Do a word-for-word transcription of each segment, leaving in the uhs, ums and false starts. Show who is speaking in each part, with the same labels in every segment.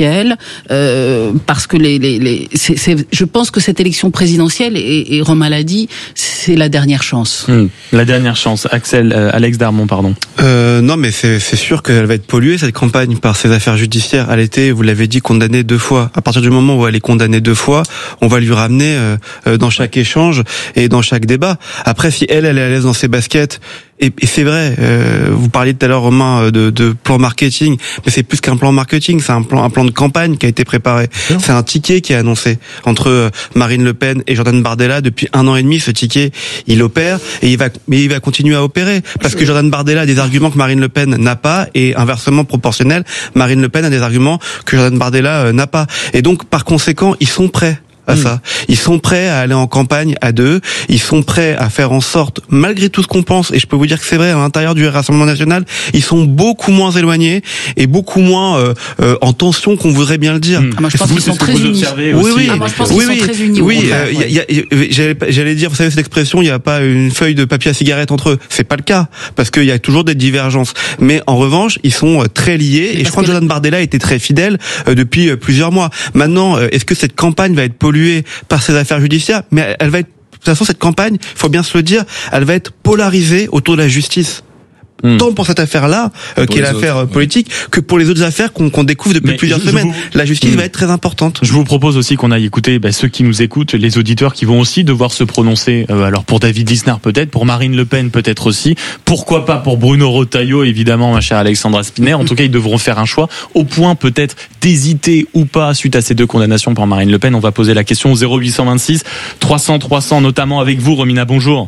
Speaker 1: essentiel euh, parce que les, les, les c'est, c'est, je pense que cette élection présidentielle, et, et Romain l'a dit, c'est la dernière chance.
Speaker 2: Mmh, la dernière chance. Axel, euh, Alex Darmon, pardon.
Speaker 3: Euh, non, mais c'est, c'est sûr qu'elle va être polluée, cette campagne, par ces affaires judiciaires. Elle était, vous l'avez dit, condamnée deux fois. À partir du moment où elle est condamnée deux fois, on va lui ramener euh, dans chaque échange et dans chaque débat. Après, si elle, elle est à l'aise dans ses baskets, et, et c'est vrai, euh, vous parliez tout à l'heure, Romain, de, de plan marketing, mais c'est plus qu'un plan marketing, c'est un plan, un plan de campagne qui a été préparé. Bien. C'est un ticket qui est annoncé entre Marine Le Pen et Jordan Bardella depuis un an et demi. Ce ticket, il opère et il va, mais il va continuer à opérer parce que Jordan Bardella a des arguments que Marine Le Pen n'a pas et inversement proportionnel, Marine Le Pen a des arguments que Jordan Bardella n'a pas. Et donc, par conséquent, ils sont prêts à ça. Ils sont prêts à aller en campagne à deux. Ils sont prêts à faire en sorte, malgré tout ce qu'on pense, et je peux vous dire que c'est vrai, à l'intérieur du Rassemblement National, ils sont beaucoup moins éloignés et beaucoup moins euh, euh, en tension qu'on voudrait bien le dire.
Speaker 1: Ah, moi, je pense
Speaker 2: vous,
Speaker 1: qu'ils sont très unis.
Speaker 3: Oui, oui,
Speaker 1: ah, moi, je pense
Speaker 3: oui,
Speaker 1: qu'ils
Speaker 3: oui,
Speaker 1: sont très unis.
Speaker 3: Oui, euh, y a, y a, j'allais, j'allais dire, vous savez cette expression, il n'y a pas une feuille de papier à cigarette entre eux. C'est pas le cas, parce qu'il y a toujours des divergences. Mais en revanche, ils sont très liés, et je crois que Jordan Bardella était très fidèle euh, depuis plusieurs mois. Maintenant, euh, est-ce que cette campagne va être polluée par ces affaires judiciaires? Mais elle va être, de toute façon, cette campagne, il faut bien se le dire, elle va être polarisée autour de la justice. Mmh. Tant pour cette affaire-là, euh, qui est l'affaire autres, politique, ouais. que pour les autres affaires qu'on, qu'on découvre depuis Mais plusieurs je, semaines. Je vous... La justice mmh. va être très importante.
Speaker 2: Je vous propose aussi qu'on aille écouter bah, ceux qui nous écoutent, les auditeurs qui vont aussi devoir se prononcer. Euh, alors pour David Lisnard peut-être, pour Marine Le Pen peut-être aussi, pourquoi pas pour Bruno Retailleau évidemment, ma chère Alexandra Spinner. En tout cas, ils devront faire un choix, au point peut-être d'hésiter ou pas suite à ces deux condamnations par Marine Le Pen. On va poser la question au zéro huit cent vingt-six trois cents trois cents, notamment avec vous, Romina. Bonjour.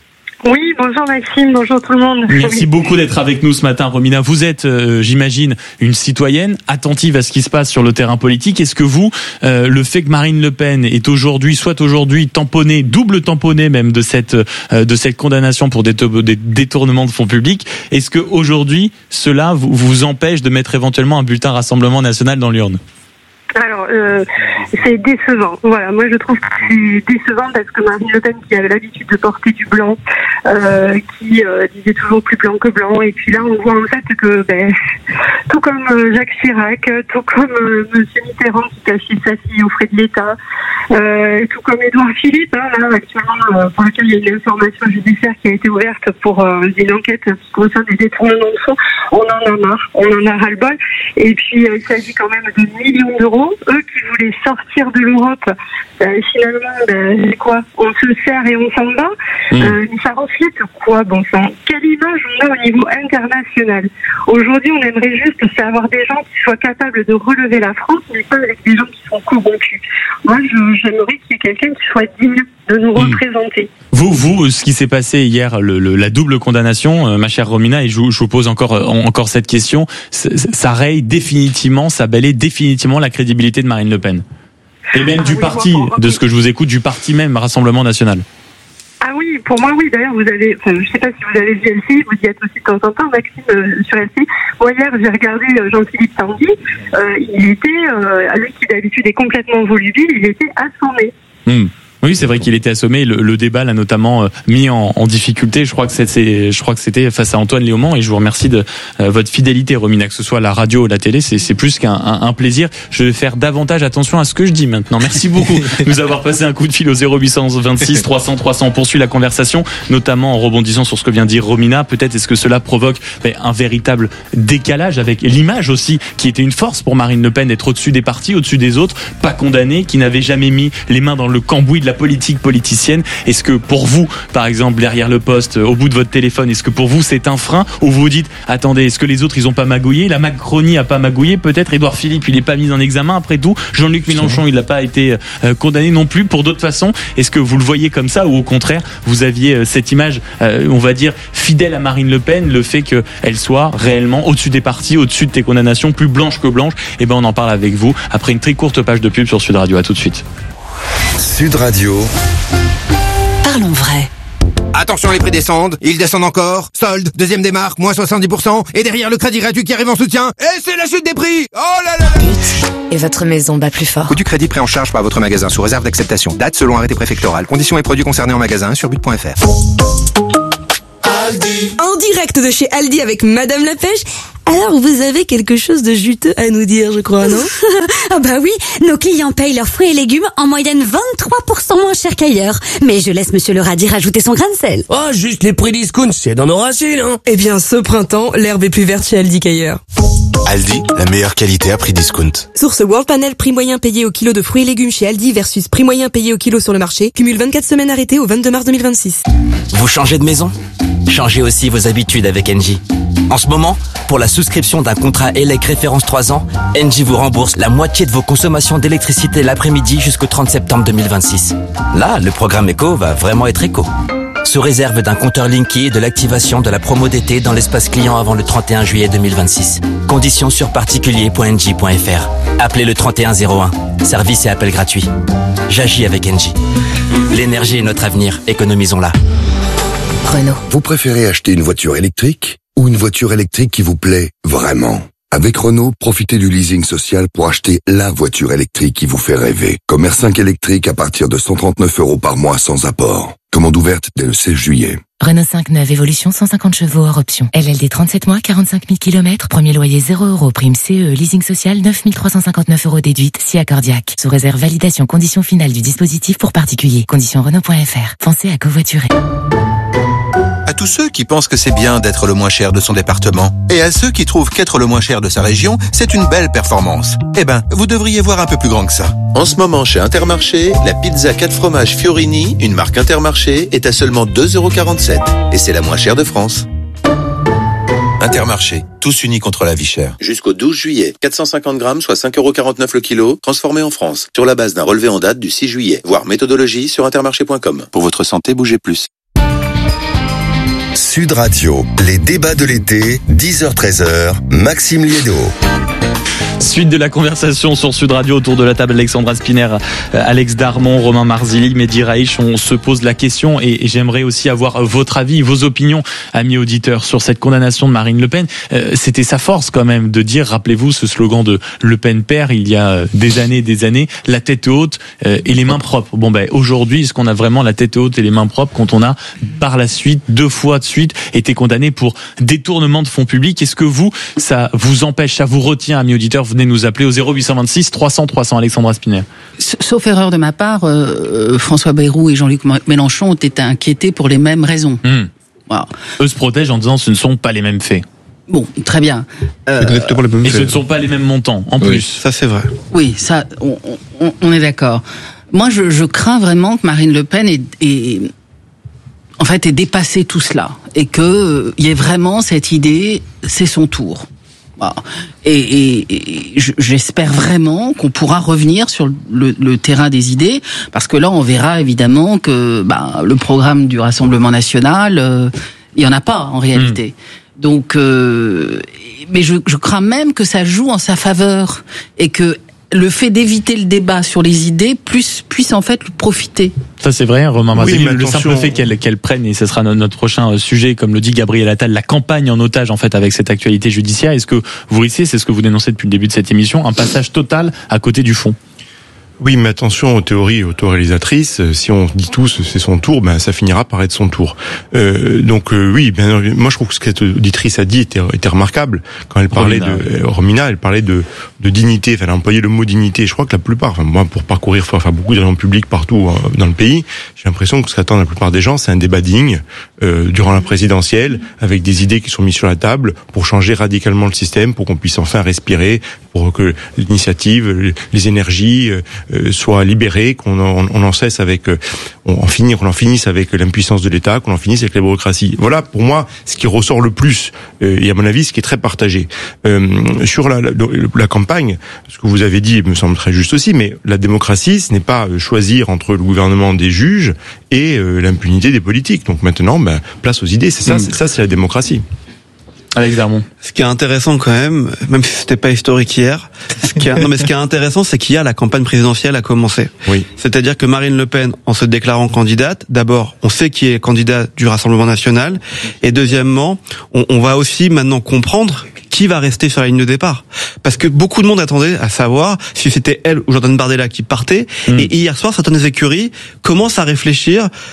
Speaker 4: Oui, bonjour Maxime, bonjour tout le monde.
Speaker 2: Merci beaucoup d'être avec nous ce matin, Romina. Vous êtes, euh, j'imagine, une citoyenne attentive à ce qui se passe sur le terrain politique. Est-ce que vous, euh, le fait que Marine Le Pen est aujourd'hui, soit aujourd'hui tamponnée, double tamponnée même de cette euh, de cette condamnation pour des, des détournements de fonds publics, est-ce que aujourd'hui cela vous, vous empêche de mettre éventuellement un bulletin Rassemblement National dans l'urne?
Speaker 4: Alors, euh, c'est décevant. Voilà, moi je trouve que c'est décevant parce que Marine Le Pen, qui avait l'habitude de porter du blanc, euh, qui euh, disait toujours plus blanc que blanc, et puis là on voit en fait que, ben, tout comme euh, Jacques Chirac, tout comme euh, Monsieur Mitterrand qui cachait sa fille aux frais de l'État, euh, tout comme Édouard Philippe, hein, là actuellement euh, pour lequel il y a une information judiciaire qui a été ouverte pour euh, une enquête qui concerne des détournements de fonds, on en a marre, on en a ras-le-bol, et puis euh, il s'agit quand même de millions d'euros. Eux qui voulaient sortir de l'Europe, euh, finalement, ben, quoi, on se sert et on s'en va. Mmh. Euh, ça reflète quoi, bon sang? Quelle image on a au niveau international? Aujourd'hui, on aimerait juste c'est avoir des gens qui soient capables de relever la France, mais pas avec des gens qui sont corrompus. Moi, je, j'aimerais qu'il y ait quelqu'un qui soit digne de nous mmh. représenter.
Speaker 2: Vous, vous, ce qui s'est passé hier, le, le, la double condamnation, euh, ma chère Romina, et je, je vous pose encore, euh, encore cette question, ça raye définitivement, ça balaye définitivement la crédibilité de Marine Le Pen. Et même ah, du oui, parti, bon, de ce que je vous écoute, du parti même, Rassemblement National.
Speaker 4: Ah oui, pour moi, oui. D'ailleurs, vous avez, enfin, je sais pas si vous avez vu L C I, vous y êtes aussi de temps en temps, Maxime, euh, sur L C I. Moi, hier, j'ai regardé euh, Jean-Philippe Tanguy. Euh, il était, euh, lui qui d'habitude est complètement volubile, il était assommé.
Speaker 2: Mmh. Oui, c'est vrai qu'il était assommé. Le, le débat l'a notamment euh, mis en, en difficulté. Je crois que c'est, je crois que c'était face à Antoine Léaumont, et je vous remercie de euh, votre fidélité, Romina, que ce soit la radio ou la télé, c'est, c'est plus qu'un un, un plaisir. Je vais faire davantage attention à ce que je dis maintenant. Merci beaucoup de nous avoir passé un coup de fil au zéro huit cent vingt-six trois cents trois cents. On poursuit la conversation, notamment en rebondissant sur ce que vient de dire Romina. Peut-être est-ce que cela provoque ben, un véritable décalage avec l'image aussi, qui était une force pour Marine Le Pen, d'être au-dessus des partis, au-dessus des autres, pas condamnée, qui n'avait jamais mis les mains dans le cambouis de la politique politicienne. Est-ce que pour vous, par exemple, derrière le poste, au bout de votre téléphone, est-ce que pour vous c'est un frein, ou vous vous dites, attendez, est-ce que les autres ils ont pas magouillé, la Macronie a pas magouillé, peut-être Édouard Philippe il est pas mis en examen après tout, Jean-Luc Mélenchon il n'a pas été euh, condamné non plus pour d'autres façons. Est-ce que vous le voyez comme ça, ou au contraire vous aviez euh, cette image, euh, on va dire fidèle à Marine Le Pen, le fait qu'elle soit réellement au-dessus des partis, au-dessus de tes condamnations, plus blanche que blanche? Et ben on en parle avec vous après une très courte page de pub sur Sud Radio. À tout de suite.
Speaker 5: Sud Radio.
Speaker 6: Parlons vrai.
Speaker 7: Attention, les prix descendent, ils descendent encore. Solde, deuxième des marques, moins soixante-dix pour cent. Et derrière le crédit gratuit qui arrive en soutien. Et c'est la chute des prix. Oh là là là.
Speaker 6: Et votre maison bat plus fort.
Speaker 7: Coût du crédit pris en charge par votre magasin sous réserve d'acceptation. Date selon arrêté préfectoral. Conditions et produits concernés en magasin sur but point f r.
Speaker 6: Aldi. En direct de chez Aldi avec Madame la Pêche.
Speaker 8: Alors vous avez quelque chose de juteux à nous dire, je crois, non?
Speaker 9: Ah bah oui, nos clients payent leurs fruits et légumes en moyenne vingt-trois pour cent moins cher qu'ailleurs. Mais je laisse Monsieur le radis rajouter son grain de sel.
Speaker 10: Oh, juste les prix discount, c'est dans nos racines, hein.
Speaker 8: Eh bien, ce printemps, l'herbe est plus verte chez Aldi qu'ailleurs.
Speaker 5: Aldi, la meilleure qualité à prix discount.
Speaker 8: Source World Panel, prix moyen payé au kilo de fruits et légumes chez Aldi versus prix moyen payé au kilo sur le marché. Cumule vingt-quatre semaines arrêtées au vingt-deux mars deux mille vingt-six.
Speaker 11: Vous changez de maison? Changez aussi vos habitudes avec Engie. En ce moment, pour la souscription d'un contrat E L E C référence trois ans, Engie vous rembourse la moitié de vos consommations d'électricité l'après-midi jusqu'au trente septembre deux mille vingt-six. Là, le programme éco va vraiment être éco. Sous réserve d'un compteur Linky et de l'activation de la promo d'été dans l'espace client avant le trente et un juillet deux mille vingt-six. Conditions sur particulier point engie point f r. Appelez le trente et un zéro un. Service et appel gratuit. J'agis avec Engie. L'énergie est notre avenir. Économisons-la.
Speaker 6: Renault.
Speaker 5: Vous préférez acheter une voiture électrique ou une voiture électrique qui vous plaît vraiment? Avec Renault, profitez du leasing social pour acheter la voiture électrique qui vous fait rêver. Comme R cinq électrique à partir de cent trente-neuf euros par mois sans apport. Commande ouverte dès le seize juillet.
Speaker 12: Renault cinq neuf Évolution cent cinquante chevaux hors option. L L D trente-sept mois, quarante-cinq mille kilomètres. Premier loyer zéro euros. Prime C E. Leasing social neuf mille trois cent cinquante-neuf euros déduite. Si accordiaque. Sous réserve validation conditions finales du dispositif pour particuliers. Conditions Renault point f r. Pensez à covoiturer.
Speaker 13: À tous ceux qui pensent que c'est bien d'être le moins cher de son département, et à ceux qui trouvent qu'être le moins cher de sa région, c'est une belle performance. Eh ben, vous devriez voir un peu plus grand que ça. En ce moment, chez Intermarché, la pizza quatre fromages Fiorini, une marque Intermarché, est à seulement deux euros quarante-sept. Et c'est la moins chère de France. Intermarché, tous unis contre la vie chère. Jusqu'au douze juillet, quatre cent cinquante grammes, soit cinq euros quarante-neuf le kilo, transformé en France, sur la base d'un relevé en date du six juillet. Voir méthodologie sur intermarché point com. Pour votre santé, bougez plus.
Speaker 5: Sud Radio, les débats de l'été, dix heures treize heures, Maxime Liédo.
Speaker 2: Suite de la conversation sur Sud Radio autour de la table, Alexandra Spinner, Alex Darmon, Romain Marzilli, Mehdi Raich. On se pose la question et j'aimerais aussi avoir votre avis, vos opinions, amis auditeurs, sur cette condamnation de Marine Le Pen. Euh, c'était sa force quand même de dire, rappelez-vous ce slogan de Le Pen père il y a des années et des années, la tête haute euh, et les mains propres. Bon ben aujourd'hui, est-ce qu'on a vraiment la tête haute et les mains propres quand on a par la suite, deux fois de suite, été condamné pour détournement de fonds publics? Est-ce que vous, ça vous empêche, ça vous retient, amis auditeurs? Venez nous appeler au zéro huit cent vingt-six trois cents trois cents. Alexandra Spinner.
Speaker 1: Sauf erreur de ma part, euh, François Bayrou et Jean-Luc Mélenchon ont été inquiétés pour les mêmes raisons.
Speaker 2: Mmh.
Speaker 1: Wow.
Speaker 2: Eux se protègent en disant ce ne sont pas les mêmes faits.
Speaker 1: Bon, très bien.
Speaker 3: Euh, Exactement les mêmes
Speaker 2: et
Speaker 3: faits.
Speaker 2: ce ne sont pas les mêmes montants, en
Speaker 3: oui,
Speaker 2: plus.
Speaker 3: Ça, c'est vrai.
Speaker 1: Oui, ça, on, on, on est d'accord. Moi, je, je crains vraiment que Marine Le Pen ait, ait, en fait, ait dépassé tout cela. Et qu'il euh, y ait vraiment cette idée, c'est son tour. Et, et, et j'espère vraiment qu'on pourra revenir sur le, le terrain des idées, parce que là, on verra évidemment que bah, le programme du Rassemblement national, euh, il y en a pas en réalité. Mmh. Donc, euh, mais je, je crains même que ça joue en sa faveur et que le fait d'éviter le débat sur les idées puisse, puisse en fait profiter. Ça
Speaker 2: c'est vrai, Romain Marzilli,
Speaker 3: oui,
Speaker 2: le simple fait qu'elle qu'elle prenne, et ce sera notre prochain sujet, comme le dit Gabriel Attal, la campagne en otage en fait avec cette actualité judiciaire. Est-ce que vous risquez, c'est ce que vous dénoncez depuis le début de cette émission, un passage total à côté du fond?
Speaker 14: Oui, mais attention aux théories autoréalisatrices. Si on dit tous c'est son tour, ben ça finira par être son tour. Euh, donc euh, oui, ben moi je trouve que ce que cette auditrice a dit était, était remarquable quand elle parlait Romina, de oui. Romina, elle parlait de, de dignité. Enfin, elle a employé le mot dignité. Je crois que la plupart, enfin moi pour parcourir, enfin beaucoup de réunions publiques partout hein, dans le pays, j'ai l'impression que ce qu'attendent la plupart des gens, c'est un débat digne euh, durant la présidentielle, avec des idées qui sont mises sur la table pour changer radicalement le système, pour qu'on puisse enfin respirer, pour que l'initiative, les énergies euh, soit libéré, qu'on en, on en cesse avec, on en finisse, qu'on en finisse avec l'impuissance de l'État, qu'on en finisse avec la bureaucratie. Voilà, pour moi, ce qui ressort le plus, euh, et à mon avis, ce qui est très partagé. Euh, sur la, la, la campagne, ce que vous avez dit me semble très juste aussi, mais la démocratie, ce n'est pas choisir entre le gouvernement des juges et euh, l'impunité des politiques. Donc maintenant, ben, place aux idées. C'est ça, mmh. c'est ça, c'est la démocratie.
Speaker 2: Alex Darmon.
Speaker 3: Ce qui est intéressant quand même, même si c'était pas historique hier, ce qui est, non mais ce qui est intéressant, c'est qu'hier la campagne présidentielle a commencé.
Speaker 14: Oui.
Speaker 3: C'est-à-dire que Marine Le Pen, en se déclarant candidate, d'abord, on sait qui est candidat du Rassemblement national, et deuxièmement, on, on va aussi maintenant comprendre qui va rester sur la ligne de départ. Parce que beaucoup de monde attendait à savoir si c'était elle ou Jordan Bardella qui partait, mmh. et hier soir, certaines écuries commencent à réfléchir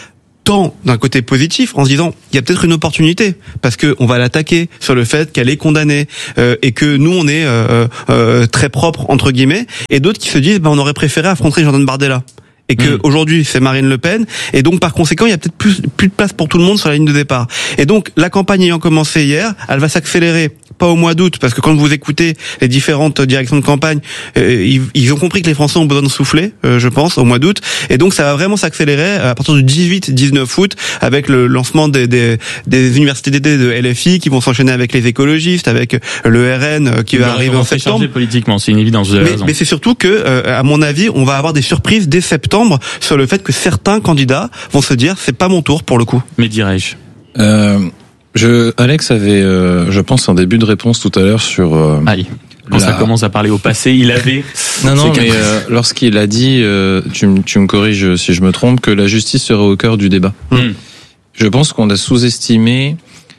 Speaker 3: tant d'un côté positif, en se disant il y a peut-être une opportunité parce que on va l'attaquer sur le fait qu'elle est condamnée euh, et que nous on est euh, euh, très propre entre guillemets, et d'autres qui se disent bah, on aurait préféré affronter Jordan Bardella. Et que mmh. aujourd'hui c'est Marine Le Pen, et donc par conséquent il y a peut-être plus plus de place pour tout le monde sur la ligne de départ. Et donc la campagne ayant commencé hier, elle va s'accélérer, pas au mois d'août, parce que quand vous écoutez les différentes directions de campagne, euh, ils, ils ont compris que les Français ont besoin de souffler, euh, je pense, au mois d'août, et donc ça va vraiment s'accélérer à partir du dix-huit dix-neuf août avec le lancement des des, des universités d'été de L F I qui vont s'enchaîner avec les écologistes, avec le R N qui va arriver en septembre.
Speaker 2: Politiquement, c'est une évidence. Vous avez
Speaker 3: mais,
Speaker 2: raison.
Speaker 3: mais c'est surtout que, euh, à mon avis, on va avoir des surprises dès septembre sur le fait que certains candidats vont se dire c'est pas mon tour pour le coup.
Speaker 2: Mais dirais-je
Speaker 15: euh, je Alex avait euh, je pense un début de réponse tout à l'heure sur euh,
Speaker 2: Allez. Quand
Speaker 15: la...
Speaker 2: ça commence à parler au passé, il avait
Speaker 15: Non non mais euh, lorsqu'il a dit euh, tu me tu me corriges si je me trompe que la justice serait au cœur du débat.
Speaker 2: Mmh.
Speaker 15: Je pense qu'on a sous-estimé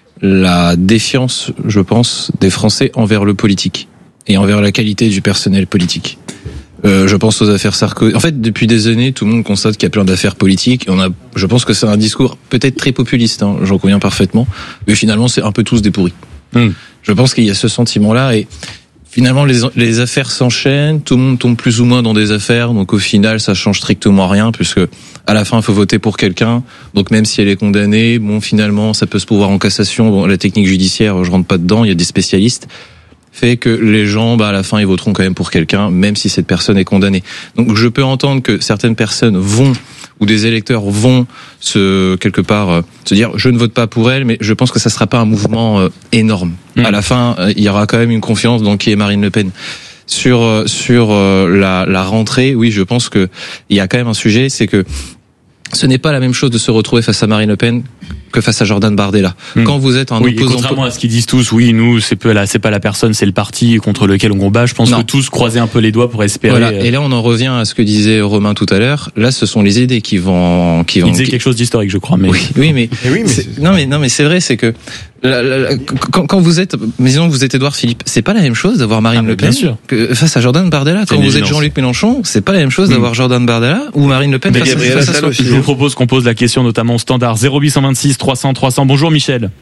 Speaker 15: la défiance, je pense, des Français envers le politique et envers la qualité du personnel politique. Euh, je pense aux affaires Sarkozy. En fait, depuis des années, tout le monde constate qu'il y a plein d'affaires politiques. Et on a, je pense que c'est un discours peut-être très populiste, hein, j'en conviens parfaitement. Mais finalement, c'est un peu tous des pourris.
Speaker 2: Mmh.
Speaker 15: Je pense qu'il y a ce sentiment-là. Et finalement, les, les affaires s'enchaînent. Tout le monde tombe plus ou moins dans des affaires. Donc au final, ça change strictement rien, puisque à la fin, il faut voter pour quelqu'un. Donc même si elle est condamnée, bon, finalement, ça peut se pouvoir en cassation. Bon, la technique judiciaire, je rentre pas dedans. Il y a des spécialistes. Fait que les gens, bah, à la fin, ils voteront quand même pour quelqu'un, même si cette personne est condamnée. Donc, je peux entendre que certaines personnes vont, ou des électeurs vont se, quelque part, euh, se dire, je ne vote pas pour elle, mais je pense que ça sera pas un mouvement euh, énorme. Mmh. À la fin, euh, il y aura quand même une confiance dans qui est Marine Le Pen. Sur, euh, sur euh, la, la rentrée, oui, je pense que il y a quand même un sujet, c'est que ce n'est pas la même chose de se retrouver face à Marine Le Pen que face à Jordan Bardella. Mmh. Quand vous êtes un
Speaker 2: oui,
Speaker 15: opposant,
Speaker 2: contrairement à ce qu'ils disent tous, oui, nous, c'est peu la, c'est pas la personne, c'est le parti contre lequel on combat. Je pense non. que tous croiser un peu les doigts pour espérer.
Speaker 15: Voilà. Et là, on en revient à ce que disait Romain tout à l'heure. Là, ce sont les idées qui vont, qui vont.
Speaker 2: Il disait quelque chose d'historique, je crois. Mais
Speaker 15: oui, oui, mais, mais, oui, mais c'est... non, mais non, mais c'est vrai, c'est que la, la, la, quand, quand vous êtes, disons que vous êtes Édouard Philippe, c'est pas la même chose d'avoir Marine ah, Le Pen que face à Jordan Bardella. Quand vous êtes Jean-Luc Mélenchon, c'est pas la même chose mmh. d'avoir Jordan Bardella ou Marine Le Pen face, face à soi.
Speaker 2: Je vous propose qu'on pose la question notamment au standard zéro huit cent vingt-six trois cents trois cents. Bonjour Michel.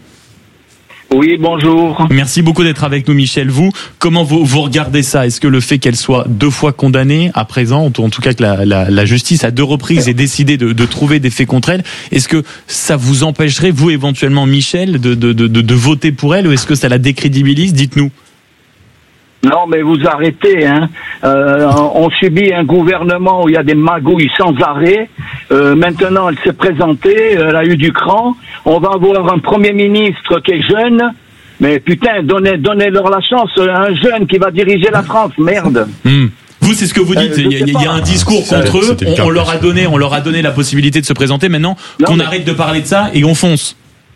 Speaker 16: Oui, bonjour.
Speaker 2: Merci beaucoup d'être avec nous, Michel. Vous, comment vous, vous regardez ça? Est-ce que le fait qu'elle soit deux fois condamnée à présent, ou en tout cas que la, la, la justice à deux reprises ait décidé de, de trouver des faits contre elle, est-ce que ça vous empêcherait, vous éventuellement, Michel, de, de, de, de voter pour elle, ou est-ce que ça la décrédibilise? Dites-nous.
Speaker 16: Non, mais vous arrêtez, hein. Euh, on subit un gouvernement où il y a des magouilles sans arrêt. Euh, maintenant, elle s'est présentée, elle a eu du cran. On va avoir un Premier ministre qui est jeune. Mais putain, donnez, donnez-leur la chance, un jeune qui va diriger la France, merde.
Speaker 2: Mmh. Vous, c'est ce que vous dites. Euh, il, y a, il y a un discours contre eux. On, on leur a donné, on leur a donné la possibilité de se présenter. Maintenant, non, qu'on mais... arrête de parler de ça et on fonce.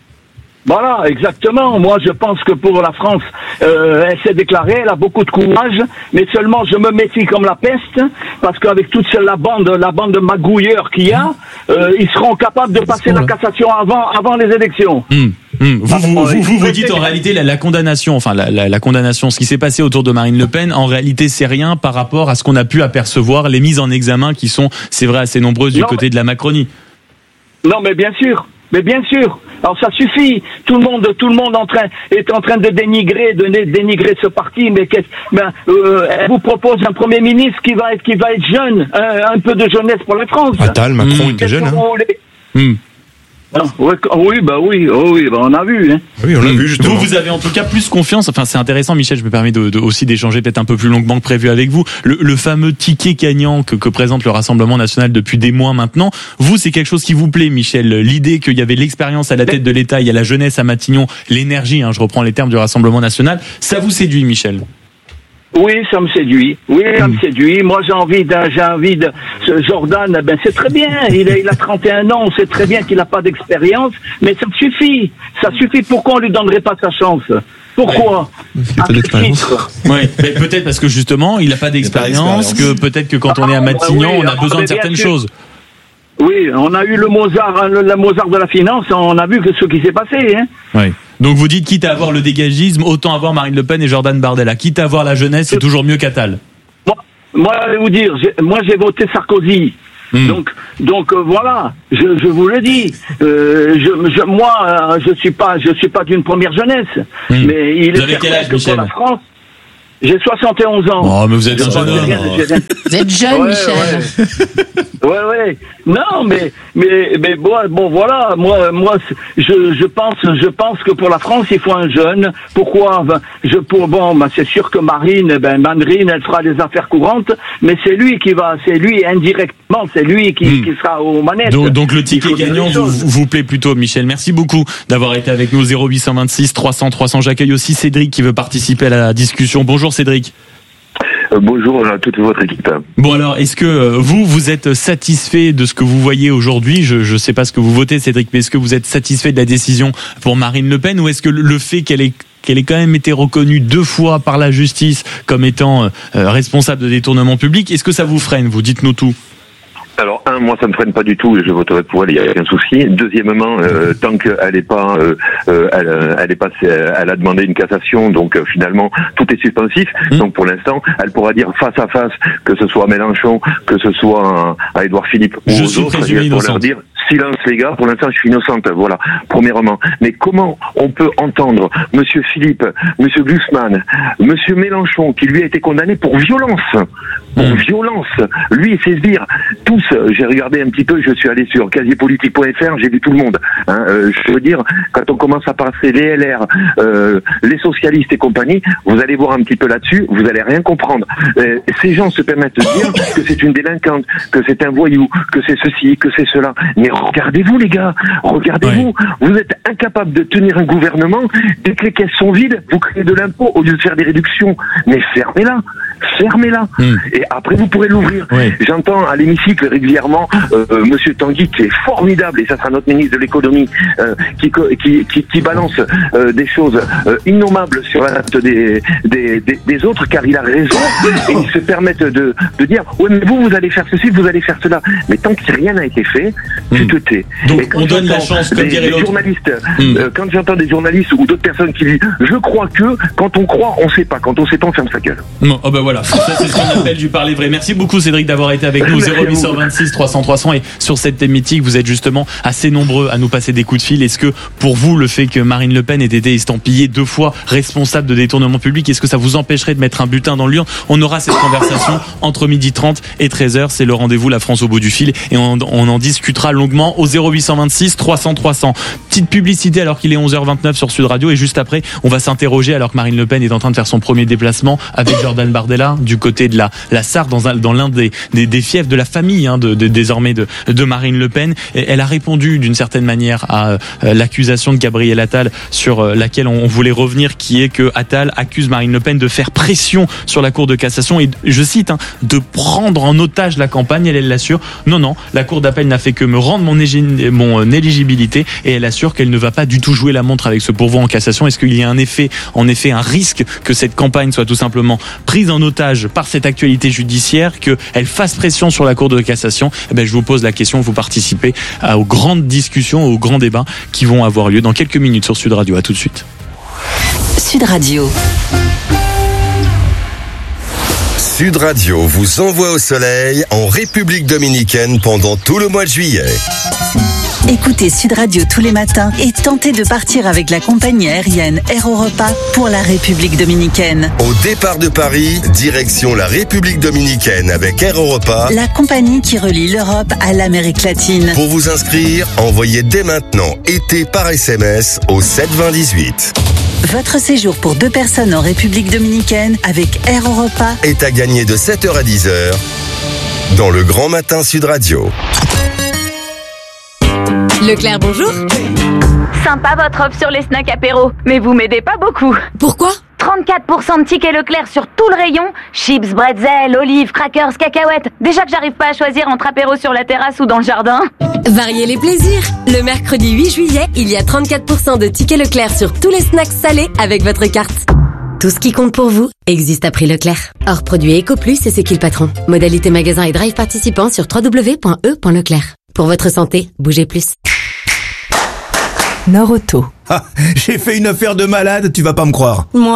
Speaker 16: Voilà, exactement. Moi, je pense que pour la France, euh, elle s'est déclarée, elle a beaucoup de courage, mais seulement je me méfie comme la peste, parce qu'avec toute la bande, la bande de magouilleurs qu'il y a, euh, ils seront capables de passer la cassation avant, avant les élections.
Speaker 2: Mmh. Mmh. Vous, vous, vous, vous, vous dites en réalité la, la condamnation, enfin la, la, la condamnation, ce qui s'est passé autour de Marine Le Pen, en réalité c'est rien par rapport à ce qu'on a pu apercevoir, les mises en examen qui sont, c'est vrai, assez nombreuses du non, côté mais... de la Macronie.
Speaker 16: Non, mais bien sûr. Mais bien sûr, alors ça suffit. Tout le monde, tout le monde en train, est en train de dénigrer, de dénigrer ce parti. Mais qu'est-ce, ben, euh, elle vous propose un Premier ministre qui va être, qui va être jeune, un, un peu de jeunesse pour la France.
Speaker 14: Attal, Macron mmh. était jeune. Hein.
Speaker 16: Mmh. Ah, oui, oui, bah oui, oh oui, bah on a vu. Hein.
Speaker 14: Oui, on a vu justement.
Speaker 2: Vous, vous avez en tout cas plus confiance. Enfin, c'est intéressant, Michel. Je me permets de, de, aussi d'échanger peut-être un peu plus longuement que prévu avec vous. Le, le fameux ticket gagnant que, que présente le Rassemblement national depuis des mois maintenant. Vous, c'est quelque chose qui vous plaît, Michel. L'idée qu'il y avait l'expérience à la tête de l'État, il y a la jeunesse à Matignon, l'énergie. Hein, je reprends les termes du Rassemblement national. Ça vous séduit, Michel?
Speaker 16: Oui, ça me séduit. Oui, ça me séduit. Moi, j'ai envie de, j'ai envie de, ce Jordan, ben, c'est très bien. Il a, il a trente et un ans. On sait très bien qu'il n'a pas d'expérience. Mais ça suffit. Ça suffit. Pourquoi on lui donnerait pas sa chance? Pourquoi?
Speaker 3: Il n'a pas d'expérience.
Speaker 2: Oui, mais peut-être parce que justement, il n'a pas d'expérience, que peut-être que quand on est à Matignon, ah, oui, on a besoin de certaines choses.
Speaker 16: Oui, on a eu le Mozart, le, le Mozart de la finance, on a vu que ce qui s'est passé, hein.
Speaker 2: Oui. Donc vous dites, quitte à avoir le dégagisme, autant avoir Marine Le Pen et Jordan Bardella. Quitte à avoir la jeunesse, c'est toujours mieux qu'Attal.
Speaker 16: Moi, moi, je vais vous dire, j'ai, moi j'ai voté Sarkozy. Mmh. Donc, donc euh, voilà, je, je vous le dis. Euh, je, je, moi, euh, je suis pas, je suis pas d'une première jeunesse, mmh. mais il
Speaker 2: vous
Speaker 16: est
Speaker 2: avez quel âge,
Speaker 16: que
Speaker 2: Michel?
Speaker 16: pour la France. J'ai soixante et onze ans.
Speaker 2: Oh, mais vous êtes un jeune homme.
Speaker 1: Vous êtes jeune,
Speaker 16: ouais,
Speaker 1: Michel.
Speaker 16: Ouais. ouais, ouais. Non, mais, mais, mais bon, bon, voilà. Moi, moi, je, je pense, je pense que pour la France, il faut un jeune. Pourquoi? Ben, je, pour, bon, ben, c'est sûr que Marine, ben, Marine, elle fera des affaires courantes, mais c'est lui qui va, c'est lui, indirectement, c'est lui qui, hmm. qui sera aux manettes.
Speaker 2: Donc, donc le ticket gagnant vous, vous plaît plutôt, Michel. Merci beaucoup d'avoir été avec nous. zéro huit cent vingt-six trois cents trois cents. J'accueille aussi Cédric qui veut participer à la discussion. Bonjour Cédric.
Speaker 17: Euh, bonjour à toute votre équipe.
Speaker 2: Bon alors, est-ce que euh, vous, vous êtes satisfait de ce que vous voyez aujourd'hui? Je ne sais pas ce que vous votez, Cédric, mais est-ce que vous êtes satisfait de la décision pour Marine Le Pen, ou est-ce que le fait qu'elle ait qu'elle ait quand même été reconnue deux fois par la justice comme étant euh, responsable de détournement public, est-ce que ça vous freine? Vous dites-nous tout.
Speaker 17: Alors, un, moi, ça me freine pas du tout, et je voterai pour elle, il n'y a aucun souci. Deuxièmement, euh, tant qu'elle n'est pas, euh, euh, elle, elle est pas, elle a demandé une cassation, donc euh, finalement, tout est suspensif. Mmh. Donc, pour l'instant, elle pourra dire face à face, que ce soit à Mélenchon, que ce soit à, à Édouard Philippe ou
Speaker 2: je
Speaker 17: aux
Speaker 2: suis
Speaker 17: autres,
Speaker 2: présumé
Speaker 17: pour
Speaker 2: innocente.
Speaker 17: leur dire silence, les gars. Pour l'instant, je suis innocente. Voilà, premièrement. Mais comment on peut entendre Monsieur Philippe, Monsieur Glucksmann, Monsieur Mélenchon, qui lui a été condamné pour violence, pour mmh. violence, lui et ses sbires, tous. J'ai regardé un petit peu, je suis allé sur quasiepolitique point f r, j'ai vu tout le monde. Hein, euh, je veux dire, quand on commence à passer les L R, euh, les socialistes et compagnie, vous allez voir un petit peu là-dessus, vous allez rien comprendre. Euh, ces gens se permettent de dire que c'est une délinquante, que c'est un voyou, que c'est ceci, que c'est cela. Mais regardez-vous les gars, regardez-vous. Ouais. Vous êtes incapables de tenir un gouvernement. Dès que les caisses sont vides, vous créez de l'impôt au lieu de faire des réductions. Mais fermez-la, fermez-la. Mmh. Et après vous pourrez l'ouvrir. Ouais. J'entends à l'hémicycle régulièrement euh, euh, Monsieur Tanguy qui est formidable, et ça sera notre ministre de l'économie, euh, qui, qui, qui, qui balance euh, des choses euh, innommables sur la tête des, des, des, des autres, car il a raison, et ils se permettent de, de dire ouais mais vous vous allez faire ceci, vous allez faire cela, mais tant que rien n'a été fait, mmh. tu te tais.
Speaker 2: Donc et quand on donne la chance, comme
Speaker 17: des,
Speaker 2: dirait
Speaker 17: des journalistes, mmh. euh, quand j'entends des journalistes ou d'autres personnes qui disent je crois que, quand on croit on sait pas, quand on sait pas on ferme sa gueule.
Speaker 2: Bon, oh ben voilà, ça c'est ce qu'on appelle du parler vrai. Merci beaucoup Cédric d'avoir été avec nous. Zéro huit cent vingt-six trois cents trois cents. Et sur cette thématique, vous êtes justement assez nombreux à nous passer des coups de fil. Est-ce que pour vous, le fait que Marine Le Pen ait été estampillée deux fois responsable de détournement public, est-ce que ça vous empêcherait de mettre un butin dans l'urne? On aura cette conversation entre midi trente et treize heures. C'est le rendez-vous La France au bout du fil, et on, on en discutera longuement au zéro huit cent vingt-six trois cents trois cents. Petite publicité alors qu'il est onze heures vingt-neuf sur Sud Radio, et juste après on va s'interroger, alors que Marine Le Pen est en train de faire son premier déplacement avec Jordan Bardella du côté de la, la Sarre, dans, un, dans l'un des, des, des fiefs de la famille hein, de, de, désormais de, de Marine Le Pen. Et elle a répondu d'une certaine manière à euh, l'accusation de Gabriel Attal sur euh, laquelle on, on voulait revenir, qui est que Attal accuse Marine Le Pen de faire pression sur la Cour de cassation et, je cite, hein, de prendre en otage la campagne. Elle, elle l'assure, non, non, la Cour d'appel n'a fait que me rendre mon, égé- mon euh, éligibilité, et elle assure qu'elle ne va pas du tout jouer la montre avec ce pourvoi en cassation. Est-ce qu'il y a un effet, en effet, un risque que cette campagne soit tout simplement prise en otage par cette actualité judiciaire, qu'elle fasse pression sur la Cour de cassation? Eh ben, je vous pose la question, vous participez à, aux grandes discussions, aux grands débats qui vont avoir lieu dans quelques minutes sur Sud Radio. À tout de suite.
Speaker 6: Sud Radio.
Speaker 18: Sud Radio vous envoie au soleil en République dominicaine pendant tout le mois de juillet.
Speaker 6: Écoutez Sud Radio tous les matins et tentez de partir avec la compagnie aérienne Air Europa pour la République dominicaine.
Speaker 18: Au départ de Paris, direction la République dominicaine avec Air Europa,
Speaker 6: la compagnie qui relie l'Europe à l'Amérique latine.
Speaker 18: Pour vous inscrire, envoyez dès maintenant été par S M S au sept vingt dix-huit.
Speaker 6: Votre séjour pour deux personnes en République dominicaine avec Air Europa
Speaker 18: est à gagner de sept heures à dix heures dans le Grand Matin Sud Radio.
Speaker 8: Leclerc, bonjour.
Speaker 19: Sympa votre offre sur les snacks apéro, mais vous m'aidez pas beaucoup.
Speaker 8: Pourquoi ?
Speaker 19: trente-quatre pour cent de tickets Leclerc sur tout le rayon. Chips, bretzel, olives, crackers, cacahuètes. Déjà que j'arrive pas à choisir entre apéro sur la terrasse ou dans le jardin.
Speaker 8: Variez les plaisirs. Le mercredi huit juillet, il y a trente-quatre pour cent de tickets Leclerc sur tous les snacks salés avec votre carte. Tout ce qui compte pour vous existe à prix Leclerc. Hors produit EcoPlus et c'est qui le patron. Modalité magasin et drive participants sur w w w point e point leclerc. Pour votre santé, bougez plus.
Speaker 20: Nord Auto. Ah, j'ai fait une affaire de malade, tu vas pas me croire.
Speaker 21: Ouais,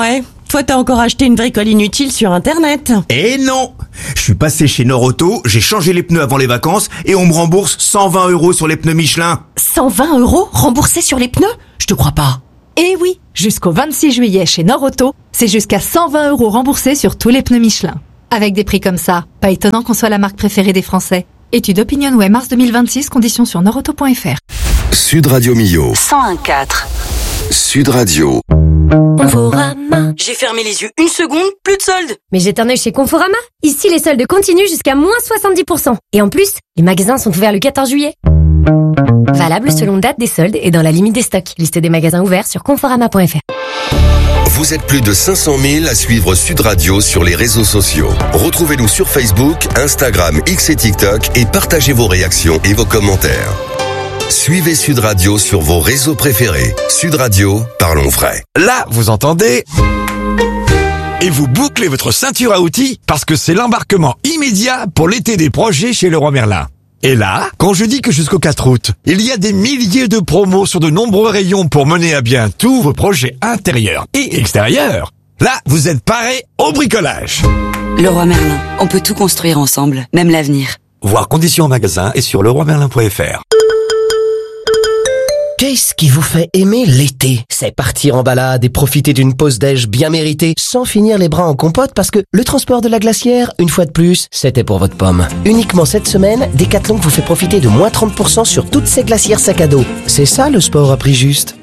Speaker 20: toi t'as encore acheté une bricole inutile sur internet.
Speaker 21: Eh non! Je suis passé chez Norauto, j'ai changé les pneus avant les vacances et on me rembourse cent vingt euros sur les pneus Michelin.
Speaker 20: cent vingt euros remboursés sur les pneus? Je te crois pas.
Speaker 22: Eh oui, jusqu'au vingt-six juillet chez Norauto, c'est jusqu'à cent vingt euros remboursés sur tous les pneus Michelin. Avec des prix comme ça, pas étonnant qu'on soit la marque préférée des Français. Étude OpinionWay mars deux mille vingt-six, conditions sur norauto point f r.
Speaker 18: Sud Radio Millau.
Speaker 6: cent un virgule quatre.
Speaker 18: Sud Radio.
Speaker 9: Conforama. J'ai fermé les yeux une seconde, plus de soldes.
Speaker 8: Mais jette un œil chez Conforama. Ici, les soldes continuent jusqu'à moins soixante-dix pour cent. Et en plus, les magasins sont ouverts le quatorze juillet. Valable selon date des soldes et dans la limite des stocks. Liste des magasins ouverts sur conforama point f r.
Speaker 18: Vous êtes plus de cinq cent mille à suivre Sud Radio sur les réseaux sociaux. Retrouvez-nous sur Facebook, Instagram, X et TikTok et partagez vos réactions et vos commentaires. Suivez Sud Radio sur vos réseaux préférés. Sud Radio, parlons vrai.
Speaker 23: Là, vous entendez ? Et vous bouclez votre ceinture à outils parce que c'est l'embarquement immédiat pour l'été des projets chez Leroy Merlin. Et là, quand je dis que jusqu'au quatre août, il y a des milliers de promos sur de nombreux rayons pour mener à bien tous vos projets intérieurs et extérieurs, là, vous êtes parés au bricolage.
Speaker 6: Leroy Merlin, on peut tout construire ensemble, même l'avenir.
Speaker 23: Voir conditions en magasin et sur leroy merlin point f r.
Speaker 10: Qu'est-ce qui vous fait aimer l'été? C'est partir en balade et profiter d'une pause déj bien méritée sans finir les bras en compote parce que le transport de la glacière, une fois de plus, c'était pour votre pomme. Uniquement cette semaine, Decathlon vous fait profiter de moins trente pour cent sur toutes ces glacières sac à dos. C'est ça le sport à prix juste.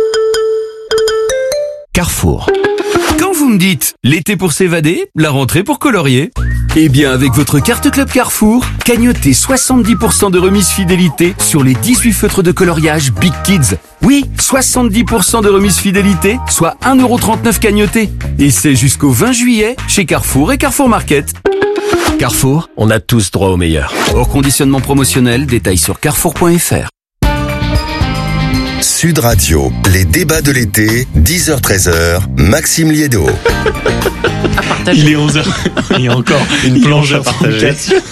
Speaker 24: Carrefour. Quand vous me dites l'été pour s'évader, la rentrée pour colorier, eh bien avec votre carte Club Carrefour, cagnotez soixante-dix pour cent de remise fidélité sur les dix-huit feutres de coloriage Big Kids. Oui, soixante-dix pour cent de remise fidélité, soit un euro trente-neuf cagnoté. Et c'est jusqu'au vingt juillet chez Carrefour et Carrefour Market. Carrefour, on a tous droit au meilleur. Hors conditionnement promotionnel, détails sur carrefour point f r.
Speaker 18: Sud Radio, les débats de l'été, dix heures treize heures, Maxime Liédo.
Speaker 2: Il est onze heures. Il y a encore une planche à partager.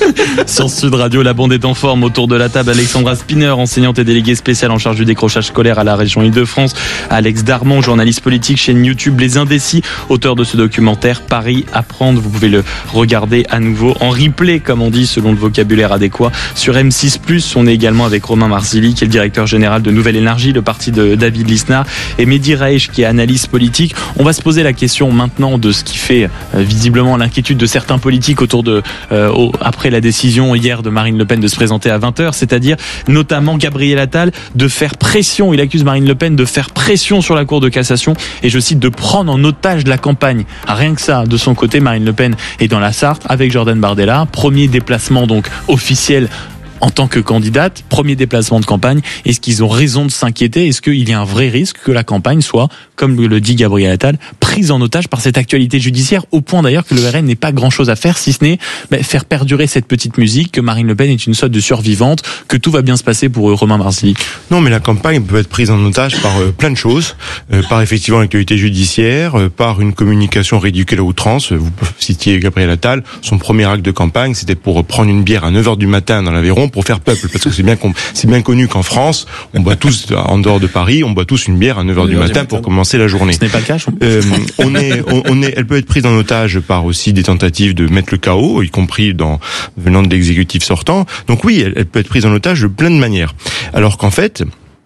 Speaker 2: Sur Sud Radio, la bande est en forme. Autour de la table, Alexandra Spinner, enseignante et déléguée spéciale en charge du décrochage scolaire à la région Île-de-France. Alex Darmon, journaliste politique, chaîne YouTube Les Indécis, auteur de ce documentaire Paris Apprendre. Vous pouvez le regarder à nouveau en replay, comme on dit, selon le vocabulaire adéquat, sur M six plus. On est également avec Romain Marzilli, qui est le directeur général de Nouvelle Énergie, le parti de David Lisnard, et Mehdi Raich, qui est analyste politique. On va se poser la question maintenant de ce qui fait euh, visiblement l'inquiétude de certains politiques autour de euh, au, après la décision hier de Marine Le Pen de se présenter à vingt heures, c'est-à-dire notamment Gabriel Attal de faire pression. Il accuse Marine Le Pen de faire pression sur la Cour de cassation et, je cite, de prendre en otage la campagne. Rien que ça, de son côté, Marine Le Pen est dans la Sarthe avec Jordan Bardella, premier déplacement donc officiel en tant que candidate, premier déplacement de campagne. Est-ce qu'ils ont raison de s'inquiéter? Est-ce qu'il y a un vrai risque que la campagne soit, comme le dit Gabriel Attal, prise en otage par cette actualité judiciaire, au point d'ailleurs que le R N n'ait pas grand-chose à faire, si ce n'est bah, faire perdurer cette petite musique, que Marine Le Pen est une sorte de survivante, que tout va bien se passer pour Romain Marzilli?
Speaker 14: Non, mais la campagne peut être prise en otage par euh, plein de choses, euh, par effectivement l'actualité judiciaire, euh, par une communication ridicule à outrance. Vous citiez Gabriel Attal, son premier acte de campagne, c'était pour prendre une bière à neuf heures du matin dans l'Aveyron pour faire peuple, parce que c'est bien, c'est bien connu qu'en France, on boit tous, en dehors de Paris, on boit tous une bière à neuf heures du matin pour commencer la journée.
Speaker 2: Ce n'est pas le cas, je
Speaker 14: euh, on est, on, on est, elle peut être prise en otage par aussi des tentatives de mettre le chaos, y compris dans, venant de l'exécutif sortant. Donc oui, elle, elle peut être prise en otage de plein de manières. Alors qu'en fait,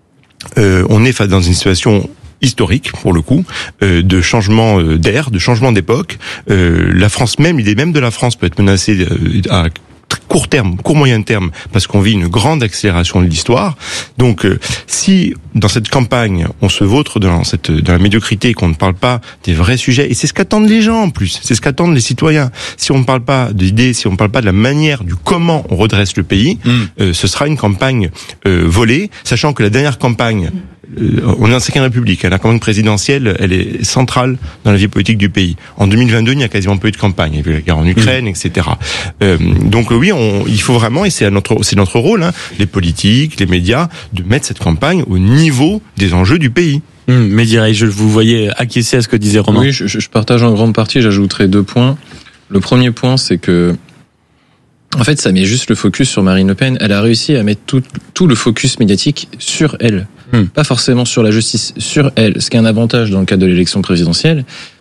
Speaker 14: euh, on est face dans une situation historique pour le coup, euh, de changement d'air, de changement d'époque. Euh, la France même, l'idée même de la France peut être menacée euh, à court terme, court moyen terme, parce qu'on vit une grande accélération de l'histoire. Donc, euh, si dans cette campagne, on se vautre dans cette dans la médiocrité, qu'on ne parle pas des vrais sujets, et c'est ce qu'attendent les gens en plus, c'est ce qu'attendent les citoyens. Si on ne parle pas d'idées, si on ne parle pas de la manière, du comment on redresse le pays, mmh. euh, ce sera une campagne euh, volée, sachant que la dernière campagne, euh, on est en cinquième République, la campagne présidentielle, elle est centrale dans la vie politique du pays. En deux mille vingt-deux, il n'y a quasiment pas eu de campagne, il y a eu la guerre en Ukraine, mmh. et cetera. Euh, donc oui, on, il faut vraiment, et c'est notre, c'est notre rôle, hein, les politiques, les médias, de mettre cette campagne au niveau des enjeux du pays.
Speaker 2: Mmh, mais dirais, je vous voyais acquiescer à ce que disait Romain.
Speaker 15: Oui, je, je partage en grande partie. J'ajouterai deux points. Le premier point, c'est que, en fait, ça met juste le focus sur Marine Le Pen. Elle a réussi à mettre tout, tout le focus médiatique sur elle. Mmh. Pas forcément sur la justice, sur elle. Ce qui est un avantage dans le cadre de l'élection présidentielle.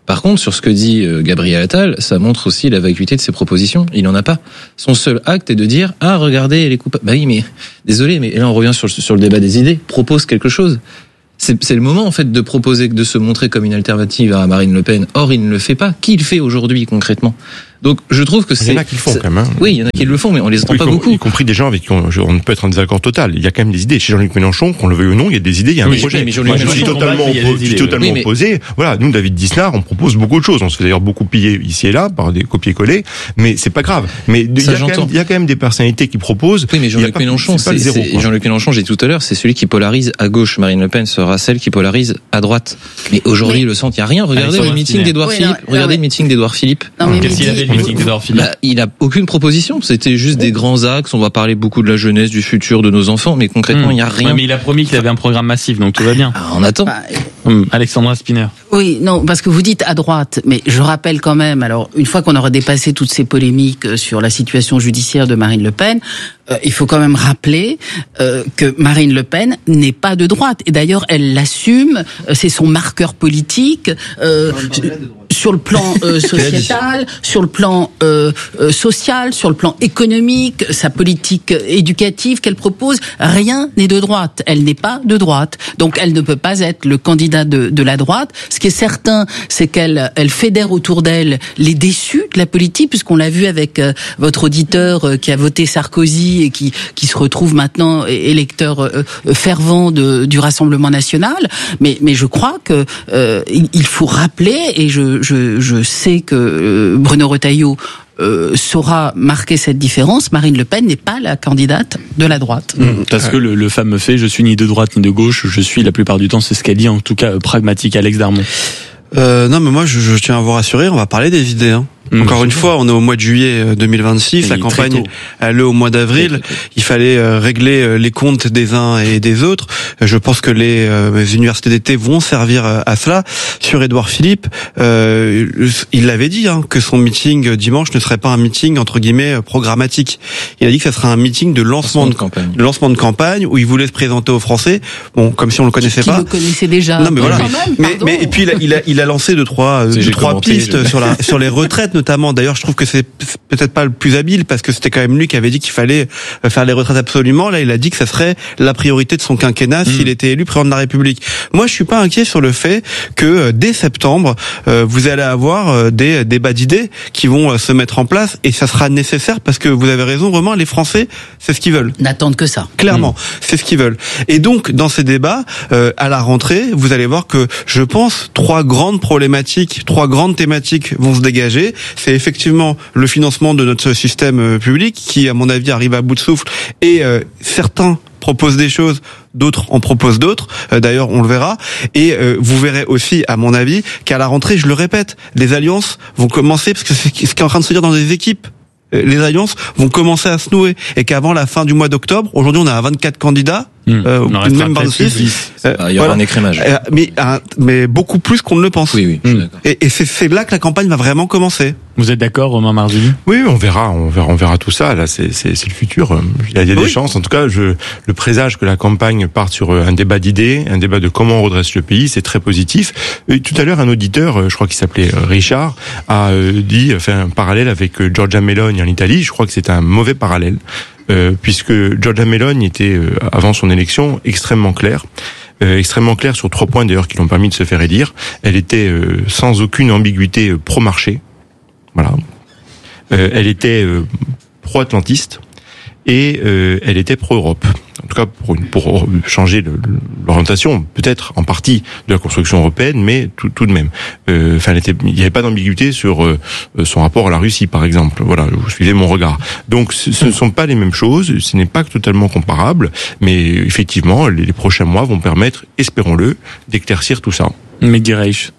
Speaker 15: Par contre, sur ce que dit euh, Gabriel Attal, ça montre aussi la vacuité de ses propositions. Il n'en a pas. Son seul acte est de dire « Ah, regardez, les coupables... » Bah oui, mais désolé, mais là on revient sur, sur le débat des idées. Propose quelque chose. C'est, c'est le moment en fait de proposer, de se montrer comme une alternative à Marine Le Pen. Or, il ne le fait pas. Qui le fait aujourd'hui concrètement ? Donc, je trouve que c'est.
Speaker 14: Il y en a qui le font quand même. Hein.
Speaker 15: Oui, il y en a qui le font, mais on les entend
Speaker 14: oui,
Speaker 15: pas
Speaker 14: com-
Speaker 15: beaucoup.
Speaker 14: Y compris des gens avec qui on, on peut être en désaccord total. Il y a quand même des idées. Chez Jean-Luc Mélenchon, qu'on le veuille ou non, il y a des idées, il y a un
Speaker 15: oui,
Speaker 14: projet.
Speaker 15: Mais Jean-Luc
Speaker 14: Moi, je suis
Speaker 15: Mélenchon,
Speaker 14: totalement,
Speaker 15: combat,
Speaker 14: oppo- je suis totalement oui, mais... opposé. Voilà, nous, David Disnard, on propose beaucoup de choses. On se fait d'ailleurs beaucoup piller ici et là par des copier-coller, mais c'est pas grave. Mais il y, a quand même, il y a quand même des personnalités qui proposent.
Speaker 15: Oui, mais Jean-Luc Mélenchon, c'est, c'est, c'est Jean-Luc Mélenchon, j'ai dit tout à l'heure, c'est celui qui polarise à gauche. Marine Le Pen sera celle qui polarise à droite. Mais aujourd'hui, mais... le centre, il y a rien. Regardez le meeting d'Édouard Philippe. Regardez le meeting d'Édouard Philippe.
Speaker 2: Qu'est-ce qu'il avait le meeting d'Édouard Philippe ?
Speaker 15: Il a aucune proposition, c'était juste des grands axes, on va parler beaucoup de la jeunesse, du futur, de nos enfants, mais concrètement, il mmh. n'y a rien.
Speaker 2: Ouais, mais il a promis qu'il avait un programme massif, donc tout va bien.
Speaker 15: Ah, on attend.
Speaker 1: Bah,
Speaker 2: mmh. Alexandra Spinner.
Speaker 1: Oui, non, parce que vous dites à droite, mais je rappelle quand même, alors, une fois qu'on aura dépassé toutes ces polémiques sur la situation judiciaire de Marine Le Pen, euh, il faut quand même rappeler euh, que Marine Le Pen n'est pas de droite. Et d'ailleurs, elle l'assume, c'est son marqueur politique. Euh, sur le plan euh, sociétal, sur le plan euh, euh, social, sur le plan économique, sa politique éducative qu'elle propose, rien n'est de droite. Elle n'est pas de droite. Donc elle ne peut pas être le candidat de, de la droite. Ce qui est certain, c'est qu'elle elle fédère autour d'elle les déçus de la politique, puisqu'on l'a vu avec euh, votre auditeur euh, qui a voté Sarkozy et qui, qui se retrouve maintenant électeur euh, fervent de, du Rassemblement national. Mais, mais je crois que euh, il faut rappeler, et je Je, je sais que euh, Bruno Retailleau euh, saura marquer cette différence. Marine Le Pen n'est pas la candidate de la droite.
Speaker 2: Mmh, parce que le, le fameux fait, je suis ni de droite ni de gauche, je suis la plupart du temps, c'est ce qu'elle dit, en tout cas euh, pragmatique. Alex Darmon.
Speaker 3: Euh, non, mais moi, je, je tiens à vous rassurer, on va parler des idées. Hein. Mmh, Encore une fois, on est au mois de juillet deux mille vingt-six, et la campagne elle est au mois d'avril. Il fallait euh, régler euh, les comptes des uns et des autres. Je pense que les, euh, les universités d'été vont servir euh, à cela. Sur Édouard Philippe, euh, il l'avait dit hein, que son meeting dimanche ne serait pas un meeting entre guillemets programmatique. Il a dit que ça serait un meeting de lancement, lancement de, de campagne, de lancement de campagne où il voulait se présenter aux Français. Bon, comme si on le connaissait
Speaker 1: qui
Speaker 3: pas.
Speaker 1: Qui le connaissait déjà.
Speaker 3: Non, mais voilà.
Speaker 1: Même,
Speaker 3: mais, mais et puis il a, il a, il a lancé deux trois, deux, trois commenté, pistes je... sur la sur les retraites notamment. D'ailleurs, je trouve que c'est peut-être pas le plus habile parce que c'était quand même lui qui avait dit qu'il fallait faire les retraites absolument. Là, il a dit que ça serait la priorité de son quinquennat mmh. s'il était élu président de la République. Moi, je suis pas inquiet sur le fait que dès septembre, euh, vous allez avoir euh, des débats d'idées qui vont euh, se mettre en place et ça sera nécessaire parce que vous avez raison, Romain, les Français, c'est ce qu'ils veulent.
Speaker 1: N'attendent que ça.
Speaker 3: Clairement, mmh. c'est ce qu'ils veulent. Et donc, dans ces débats, euh, à la rentrée, vous allez voir que, je pense, trois grandes problématiques, trois grandes thématiques vont se dégager. C'est effectivement le financement de notre système public qui, à mon avis, arrive à bout de souffle et euh, certains proposent des choses, d'autres en proposent d'autres. Euh, d'ailleurs, on le verra. Et euh, vous verrez aussi, à mon avis, qu'à la rentrée, je le répète, les alliances vont commencer, parce que c'est ce qui est en train de se dire dans les équipes, les alliances vont commencer à se nouer. Et qu'avant la fin du mois d'octobre, aujourd'hui on a vingt-quatre candidats,
Speaker 2: Mmh.
Speaker 3: Euh, ou même vingt-six.
Speaker 15: Euh, il y aura voilà. un écrémage.
Speaker 3: Euh, mais, un, mais beaucoup plus qu'on ne le pense.
Speaker 15: Oui, oui. Je suis d'accord.
Speaker 3: Et, et c'est, c'est là que la campagne va vraiment commencer.
Speaker 2: Vous êtes d'accord, Romain Marzulli ?
Speaker 14: Oui, on verra, on verra, on verra tout ça. Là, c'est, c'est, c'est le futur. Il y a, il y a oui. des chances. En tout cas, je le présage que la campagne parte sur un débat d'idées, un débat de comment on redresse le pays. C'est très positif. Et tout à l'heure, un auditeur, je crois qu'il s'appelait Richard, a dit, fait un parallèle avec Giorgia Meloni en Italie. Je crois que c'est un mauvais parallèle. Euh, puisque Giorgia Meloni était, euh, avant son élection, extrêmement claire. Euh, extrêmement claire sur trois points d'ailleurs qui l'ont permis de se faire élire. Elle était euh, sans aucune ambiguïté euh, pro-marché. Voilà. Euh, elle était euh, pro-atlantiste et euh, elle était pro-Europe. En tout cas, pour, une, pour changer le, l'orientation, peut-être en partie de la construction européenne, mais tout, tout de même. Euh, enfin, elle était, il n'y avait pas d'ambiguïté sur euh, son rapport à la Russie, par exemple. Voilà, vous suivez mon regard. Donc, ce, ce ne sont pas les mêmes choses, ce n'est pas totalement comparable, mais effectivement, les, les prochains mois vont permettre, espérons-le, d'éclaircir tout ça.
Speaker 2: Mehdi Reich.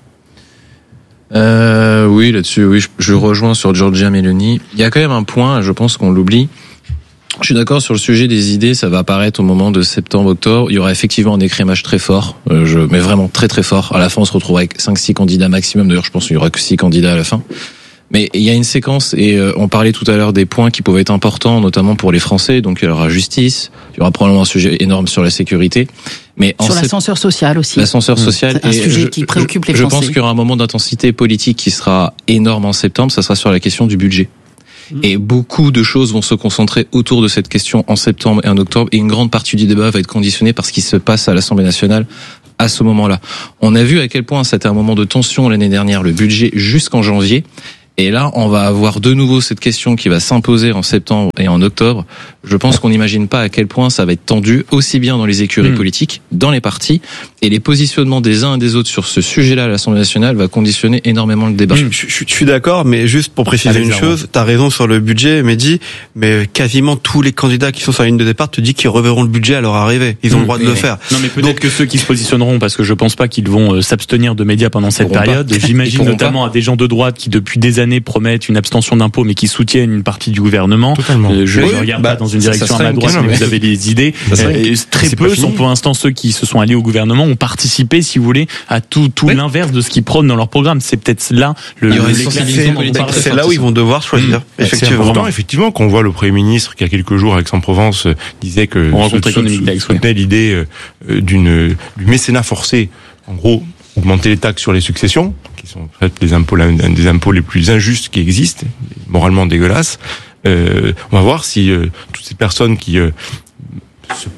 Speaker 15: Euh, oui, là-dessus, oui, je, je rejoins sur Giorgia Meloni. Il y a quand même un point, je pense qu'on l'oublie. Je suis d'accord sur le sujet des idées, ça va apparaître au moment de septembre-octobre. Il y aura effectivement un écrémage très fort, euh, je, mais vraiment très très fort. À la fin, on se retrouvera avec cinq six candidats maximum. D'ailleurs, je pense qu'il y aura que six candidats à la fin. Mais il y a une séquence, et euh, on parlait tout à l'heure des points qui pouvaient être importants, notamment pour les Français. Donc il y aura justice, il y aura probablement un sujet énorme sur la sécurité. Mais
Speaker 1: sur
Speaker 15: en
Speaker 1: l'ascenseur social aussi.
Speaker 15: L'ascenseur mmh. social.
Speaker 1: C'est un
Speaker 15: et
Speaker 1: sujet
Speaker 15: je,
Speaker 1: qui préoccupe les
Speaker 15: je
Speaker 1: Français.
Speaker 15: Je pense qu'il y aura un moment d'intensité politique qui sera énorme en septembre. Ça sera sur la question du budget. Mmh. Et beaucoup de choses vont se concentrer autour de cette question en septembre et en octobre. Et une grande partie du débat va être conditionnée par ce qui se passe à l'Assemblée nationale à ce moment-là. On a vu à quel point c'était un moment de tension l'année dernière, le budget jusqu'en janvier. Et là, on va avoir de nouveau cette question qui va s'imposer en septembre et en octobre. Je pense qu'on n'imagine pas à quel point ça va être tendu, aussi bien dans les écuries mmh. politiques, dans les partis, et les positionnements des uns et des autres sur ce sujet-là à l'Assemblée nationale va conditionner énormément le débat.
Speaker 3: Je, je, je suis d'accord, mais juste pour préciser Allez, une chose, t'as raison sur le budget, Mehdi, mais quasiment tous les candidats qui sont sur la ligne de départ te disent qu'ils reverront le budget à leur arrivée. Ils ont mmh. le droit de
Speaker 2: mais,
Speaker 3: le faire.
Speaker 2: Non, mais peut-être Donc, que ceux qui se positionneront, parce que je pense pas qu'ils vont euh, s'abstenir de médias pendant cette période. Pas. J'imagine notamment pas. à des gens de droite qui depuis des années promettent une abstention d'impôts, mais qui soutiennent une partie du gouvernement. Euh, je ne oui, regarde bah, pas dans une direction à ma droite, mais vous avez les idées. Euh, très peu sont pour l'instant ceux qui se sont alliés au gouvernement ont participé, si vous voulez, à tout, tout oui. l'inverse de ce qu'ils prônent dans leur programme. C'est peut-être là le.
Speaker 3: C'est, c'est là où ils vont devoir choisir.
Speaker 14: Mmh. Effectivement. C'est important, effectivement, qu'on voit le Premier ministre qui, il y a quelques jours, à Aix-en-Provence, disait que soutenait l'idée d'une du mécénat forcé. En gros, augmenter les taxes sur les successions, qui sont en fait les impôts, l'un des impôts les plus injustes qui existent, moralement dégueulasses. Euh, on va voir si euh, toutes ces personnes qui euh, se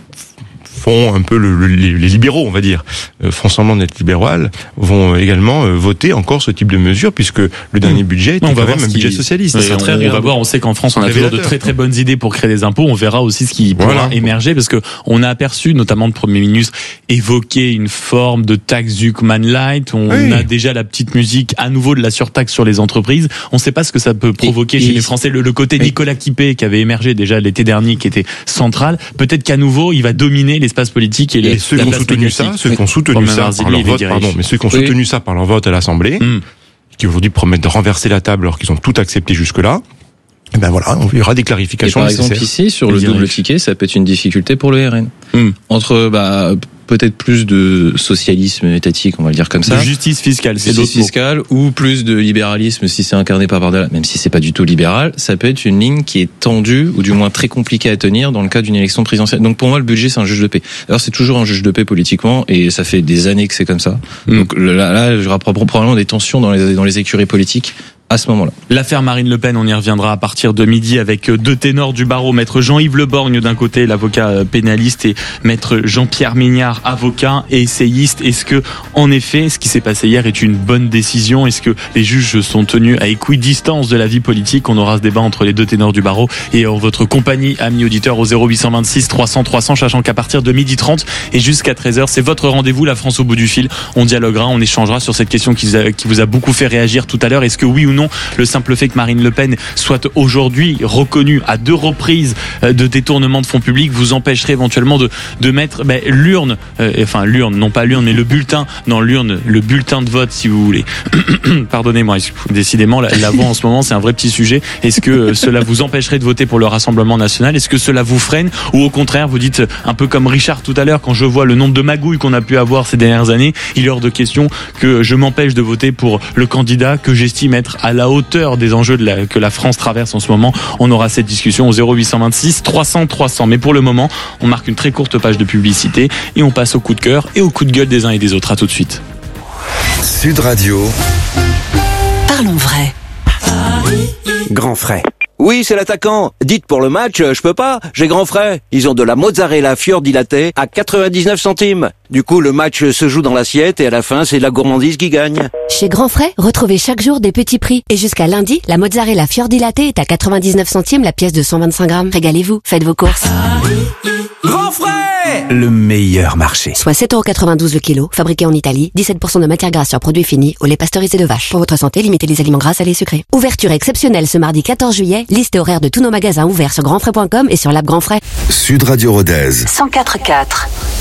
Speaker 14: font un peu le, le, les, les libéraux, on va dire, euh, font semblant d'être libérales, vont également euh, voter encore ce type de mesures, puisque le dernier budget était
Speaker 2: on va
Speaker 14: quand même un budget socialiste.
Speaker 2: Oui, on, très on va voir, on sait qu'en France, on a toujours de très très bonnes idées pour créer des impôts. On verra aussi ce qui pourra voilà. émerger, parce que on a aperçu, notamment le Premier ministre, évoquer une forme de taxe Zuckman Light. On oui. a déjà la petite musique à nouveau de la surtaxe sur les entreprises. On ne sait pas ce que ça peut provoquer et, chez et les Français. Le, le côté et Nicolas Quipé qui avait émergé déjà l'été dernier, qui était central. Peut-être qu'à nouveau, il va dominer les espace politique et, les,
Speaker 14: et ceux qui ont soutenu ça, ceux qui ont soutenu ça par leur vote, pardon, mais ceux qui ont oui. soutenu ça par leur vote à l'Assemblée, mm. qui aujourd'hui promettent de renverser la table alors qu'ils ont tout accepté jusque-là. Et ben voilà, il y aura des clarifications.
Speaker 15: Et par exemple ici, sur le double ticket, ça peut être une difficulté pour le R N.
Speaker 2: Mm.
Speaker 15: Entre bah peut-être plus de socialisme étatique, on va le dire comme ça.
Speaker 2: De justice fiscale, c'est
Speaker 15: justice fiscale, ou plus de libéralisme si c'est incarné par Bardella, même si c'est pas du tout libéral, ça peut être une ligne qui est tendue, ou du moins très compliquée à tenir dans le cas d'une élection présidentielle. Donc pour moi, le budget, c'est un juge de paix. Alors c'est toujours un juge de paix politiquement, et ça fait des années que c'est comme ça. Mmh. Donc là, là, il y aura probablement des tensions dans les, dans les écuries politiques à ce moment-là.
Speaker 2: L'affaire Marine Le Pen, on y reviendra à partir de midi avec deux ténors du barreau, maître Jean-Yves Le Borgne d'un côté, l'avocat pénaliste, et maître Jean-Pierre Mignard, avocat et essayiste. Est-ce que, en effet, ce qui s'est passé hier est une bonne décision? Est-ce que les juges sont tenus à équidistance de la vie politique? On aura ce débat entre les deux ténors du barreau et en votre compagnie, amis auditeurs, au zéro huit cent vingt-six trois cents trois cents, sachant qu'à partir de midi trente et jusqu'à treize heures, c'est votre rendez-vous, la France au bout du fil. On dialoguera, on échangera sur cette question qui vous a, qui vous a beaucoup fait réagir tout à l'heure. Est-ce que oui ou non, le simple fait que Marine Le Pen soit aujourd'hui reconnue à deux reprises de détournement de fonds publics vous empêcherait éventuellement de, de mettre ben, l'urne, euh, enfin l'urne, non pas l'urne, mais le bulletin, non l'urne, le bulletin de vote si vous voulez. Pardonnez-moi, décidément la, la voix en ce moment c'est un vrai petit sujet. Est-ce que cela vous empêcherait de voter pour le Rassemblement National? Est-ce que cela vous freine? Ou au contraire vous dites, un peu comme Richard tout à l'heure, quand je vois le nombre de magouilles qu'on a pu avoir ces dernières années, il est hors de question que je m'empêche de voter pour le candidat que j'estime être à la hauteur des enjeux de la, que la France traverse en ce moment. On aura cette discussion au zéro huit cent vingt-six trois cents trois cents. Mais pour le moment, on marque une très courte page de publicité et on passe au coup de cœur et au coup de gueule des uns et des autres. À tout de suite.
Speaker 18: Sud Radio.
Speaker 6: Parlons vrai.
Speaker 4: Grand frais. Oui, c'est l'attaquant. Dites pour le match, je peux pas, j'ai grand frais. Ils ont de la mozzarella fior dilatée à quatre-vingt-dix-neuf centimes. Du coup, le match se joue dans l'assiette et à la fin, c'est la gourmandise qui gagne.
Speaker 8: Chez Grand Frais, retrouvez chaque jour des petits prix. Et jusqu'à lundi, la mozzarella fior dilatée est à quatre-vingt-dix-neuf centimes la pièce de cent vingt-cinq grammes. Régalez-vous, faites vos courses.
Speaker 4: Grand frais!
Speaker 21: Le meilleur marché.
Speaker 8: Soit sept euros quatre-vingt-douze le kilo, fabriqué en Italie, dix-sept pour cent de matière grasse sur produits finis, au lait pasteurisé de vache. Pour votre santé, limitez les aliments gras, salés et sucrés. Ouverture exceptionnelle ce mardi quatorze juillet. Liste et horaire de tous nos magasins ouverts sur grand frais point com et sur l'app Grand Frais.
Speaker 18: Sud Radio Rodez.
Speaker 6: cent quatre virgule quatre.
Speaker 18: Sud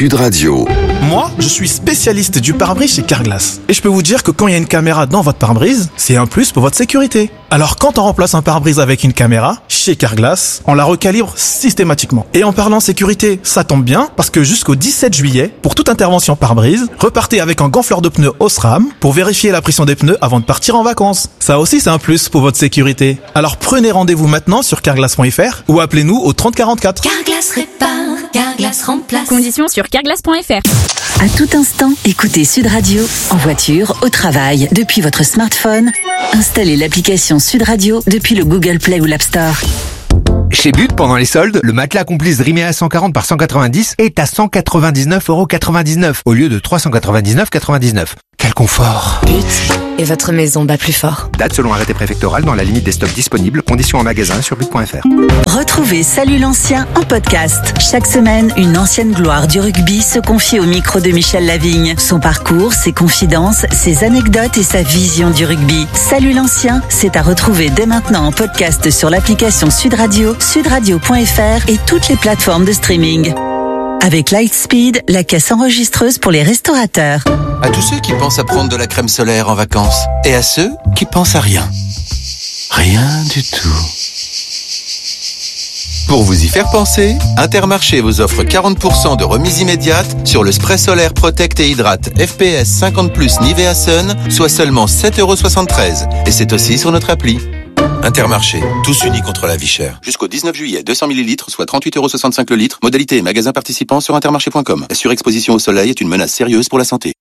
Speaker 18: Sud Radio.
Speaker 7: Moi, je suis spécialiste du pare-brise chez Carglass. Et je peux vous dire que quand il y a une caméra dans votre pare-brise, c'est un plus pour votre sécurité. Alors quand on remplace un pare-brise avec une caméra, chez Carglass, on la recalibre systématiquement. Et en parlant sécurité, ça tombe bien, parce que jusqu'au dix-sept juillet, pour toute intervention pare-brise, repartez avec un gonfleur de pneus Osram pour vérifier la pression des pneus avant de partir en vacances. Ça aussi, c'est un plus pour votre sécurité. Alors prenez rendez-vous maintenant sur carglass point f r ou appelez-nous au trente quarante-quatre.
Speaker 9: Carglass répare, Carglass remplace.
Speaker 11: Conditions sur carglass point f r.
Speaker 6: À tout instant, écoutez Sud Radio, en voiture, au travail, depuis votre smartphone. Installez l'application Sud Radio depuis le Google Play ou l'App Store.
Speaker 12: Chez But, pendant les soldes, le matelas Complice Riméa cent quarante par cent quatre-vingt-dix est à cent quatre-vingt-dix-neuf euros quatre-vingt-dix-neuf au lieu de trois cent quatre-vingt-dix-neuf euros quatre-vingt-dix-neuf. Quel confort!
Speaker 13: But, et votre maison bat plus fort.
Speaker 12: Date selon arrêté préfectoral dans la limite des stocks disponibles. Conditions en magasin sur but point f r.
Speaker 6: Retrouvez Salut l'ancien en podcast. Chaque semaine, une ancienne gloire du rugby se confie au micro de Michel Lavigne. Son parcours, ses confidences, ses anecdotes et sa vision du rugby. Salut l'ancien, c'est à retrouver dès maintenant en podcast sur l'application Sud Radio, sud radio point f r et toutes les plateformes de streaming. Avec Lightspeed, la caisse enregistreuse pour les restaurateurs.
Speaker 25: À tous ceux qui pensent à prendre de la crème solaire en vacances et à ceux qui pensent à rien. Rien du tout. Pour vous y faire penser, Intermarché vous offre quarante pour cent de remise immédiate sur le spray solaire Protect et Hydrate F P S cinquante plus Nivea Sun, soit seulement sept euros soixante-treize. Et c'est aussi sur notre appli. Intermarché, tous unis contre la vie chère. Jusqu'au dix-neuf juillet, deux cents millilitres, soit trente-huit euros soixante-cinq le litre. Modalité et magasins participants sur intermarché point com. La surexposition au soleil est une menace sérieuse pour la santé.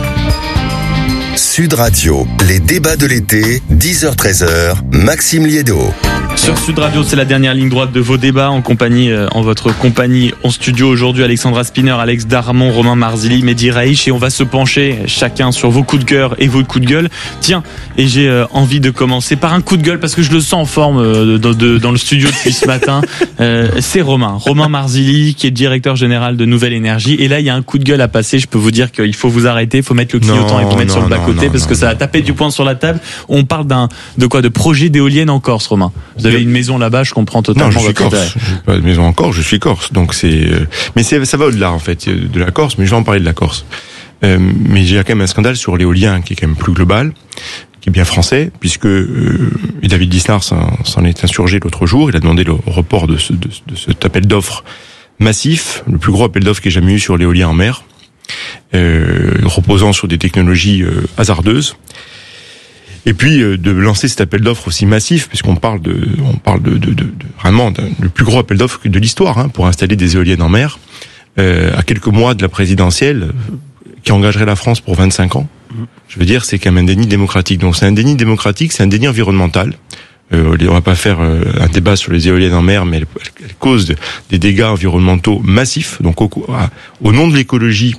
Speaker 18: Sud Radio, les débats de l'été, dix heures treize heures, Maxime Liédo.
Speaker 2: Sur Sud Radio, c'est la dernière ligne droite de vos débats en compagnie, euh, en votre compagnie en studio aujourd'hui, Alexandra Spinner, Alex Darmon, Romain Marzilli, Mehdi Raich, et on va se pencher chacun sur vos coups de cœur et vos coups de gueule. Tiens, et j'ai euh, envie de commencer par un coup de gueule parce que je le sens en forme euh, de, de, dans le studio depuis ce matin. Euh, c'est Romain, Romain Marzilli, qui est directeur général de Nouvelle Énergie. Et là, il y a un coup de gueule à passer. Je peux vous dire qu'il faut vous arrêter, il faut mettre le clignotant et vous mettre non, sur le bas-côté parce non, que ça a tapé non. du poing sur la table. On parle d'un de quoi, de projet d'éolienne en Corse, Romain. Vous avez une maison là-bas, je comprends totalement.
Speaker 14: Non, je suis corse. J'ai pas de maison en Corse, je suis corse. Donc c'est, euh, mais c'est, ça va au-delà en fait de la Corse. Mais je vais en parler de la Corse. Euh, mais il y a quand même un scandale sur l'éolien qui est quand même plus global, qui est bien français, puisque euh, David Lisnard s'en, s'en est insurgé l'autre jour. Il a demandé le report de, ce, de, de cet appel d'offres massif, le plus gros appel d'offres qu'il y ait jamais eu sur l'éolien en mer, euh, reposant sur des technologies euh, hasardeuses. Et puis euh, de lancer cet appel d'offres aussi massif, puisqu'on parle de, on parle de, de, de, de vraiment le plus gros appel d'offres de l'histoire hein, pour installer des éoliennes en mer, euh, à quelques mois de la présidentielle, qui engagerait la France pour vingt-cinq ans. Je veux dire, c'est quand même un déni démocratique. Donc c'est un déni démocratique, c'est un déni environnemental. Euh, on va pas faire euh, un débat sur les éoliennes en mer, mais elles, elles causent des dégâts environnementaux massifs. Donc au, au nom de l'écologie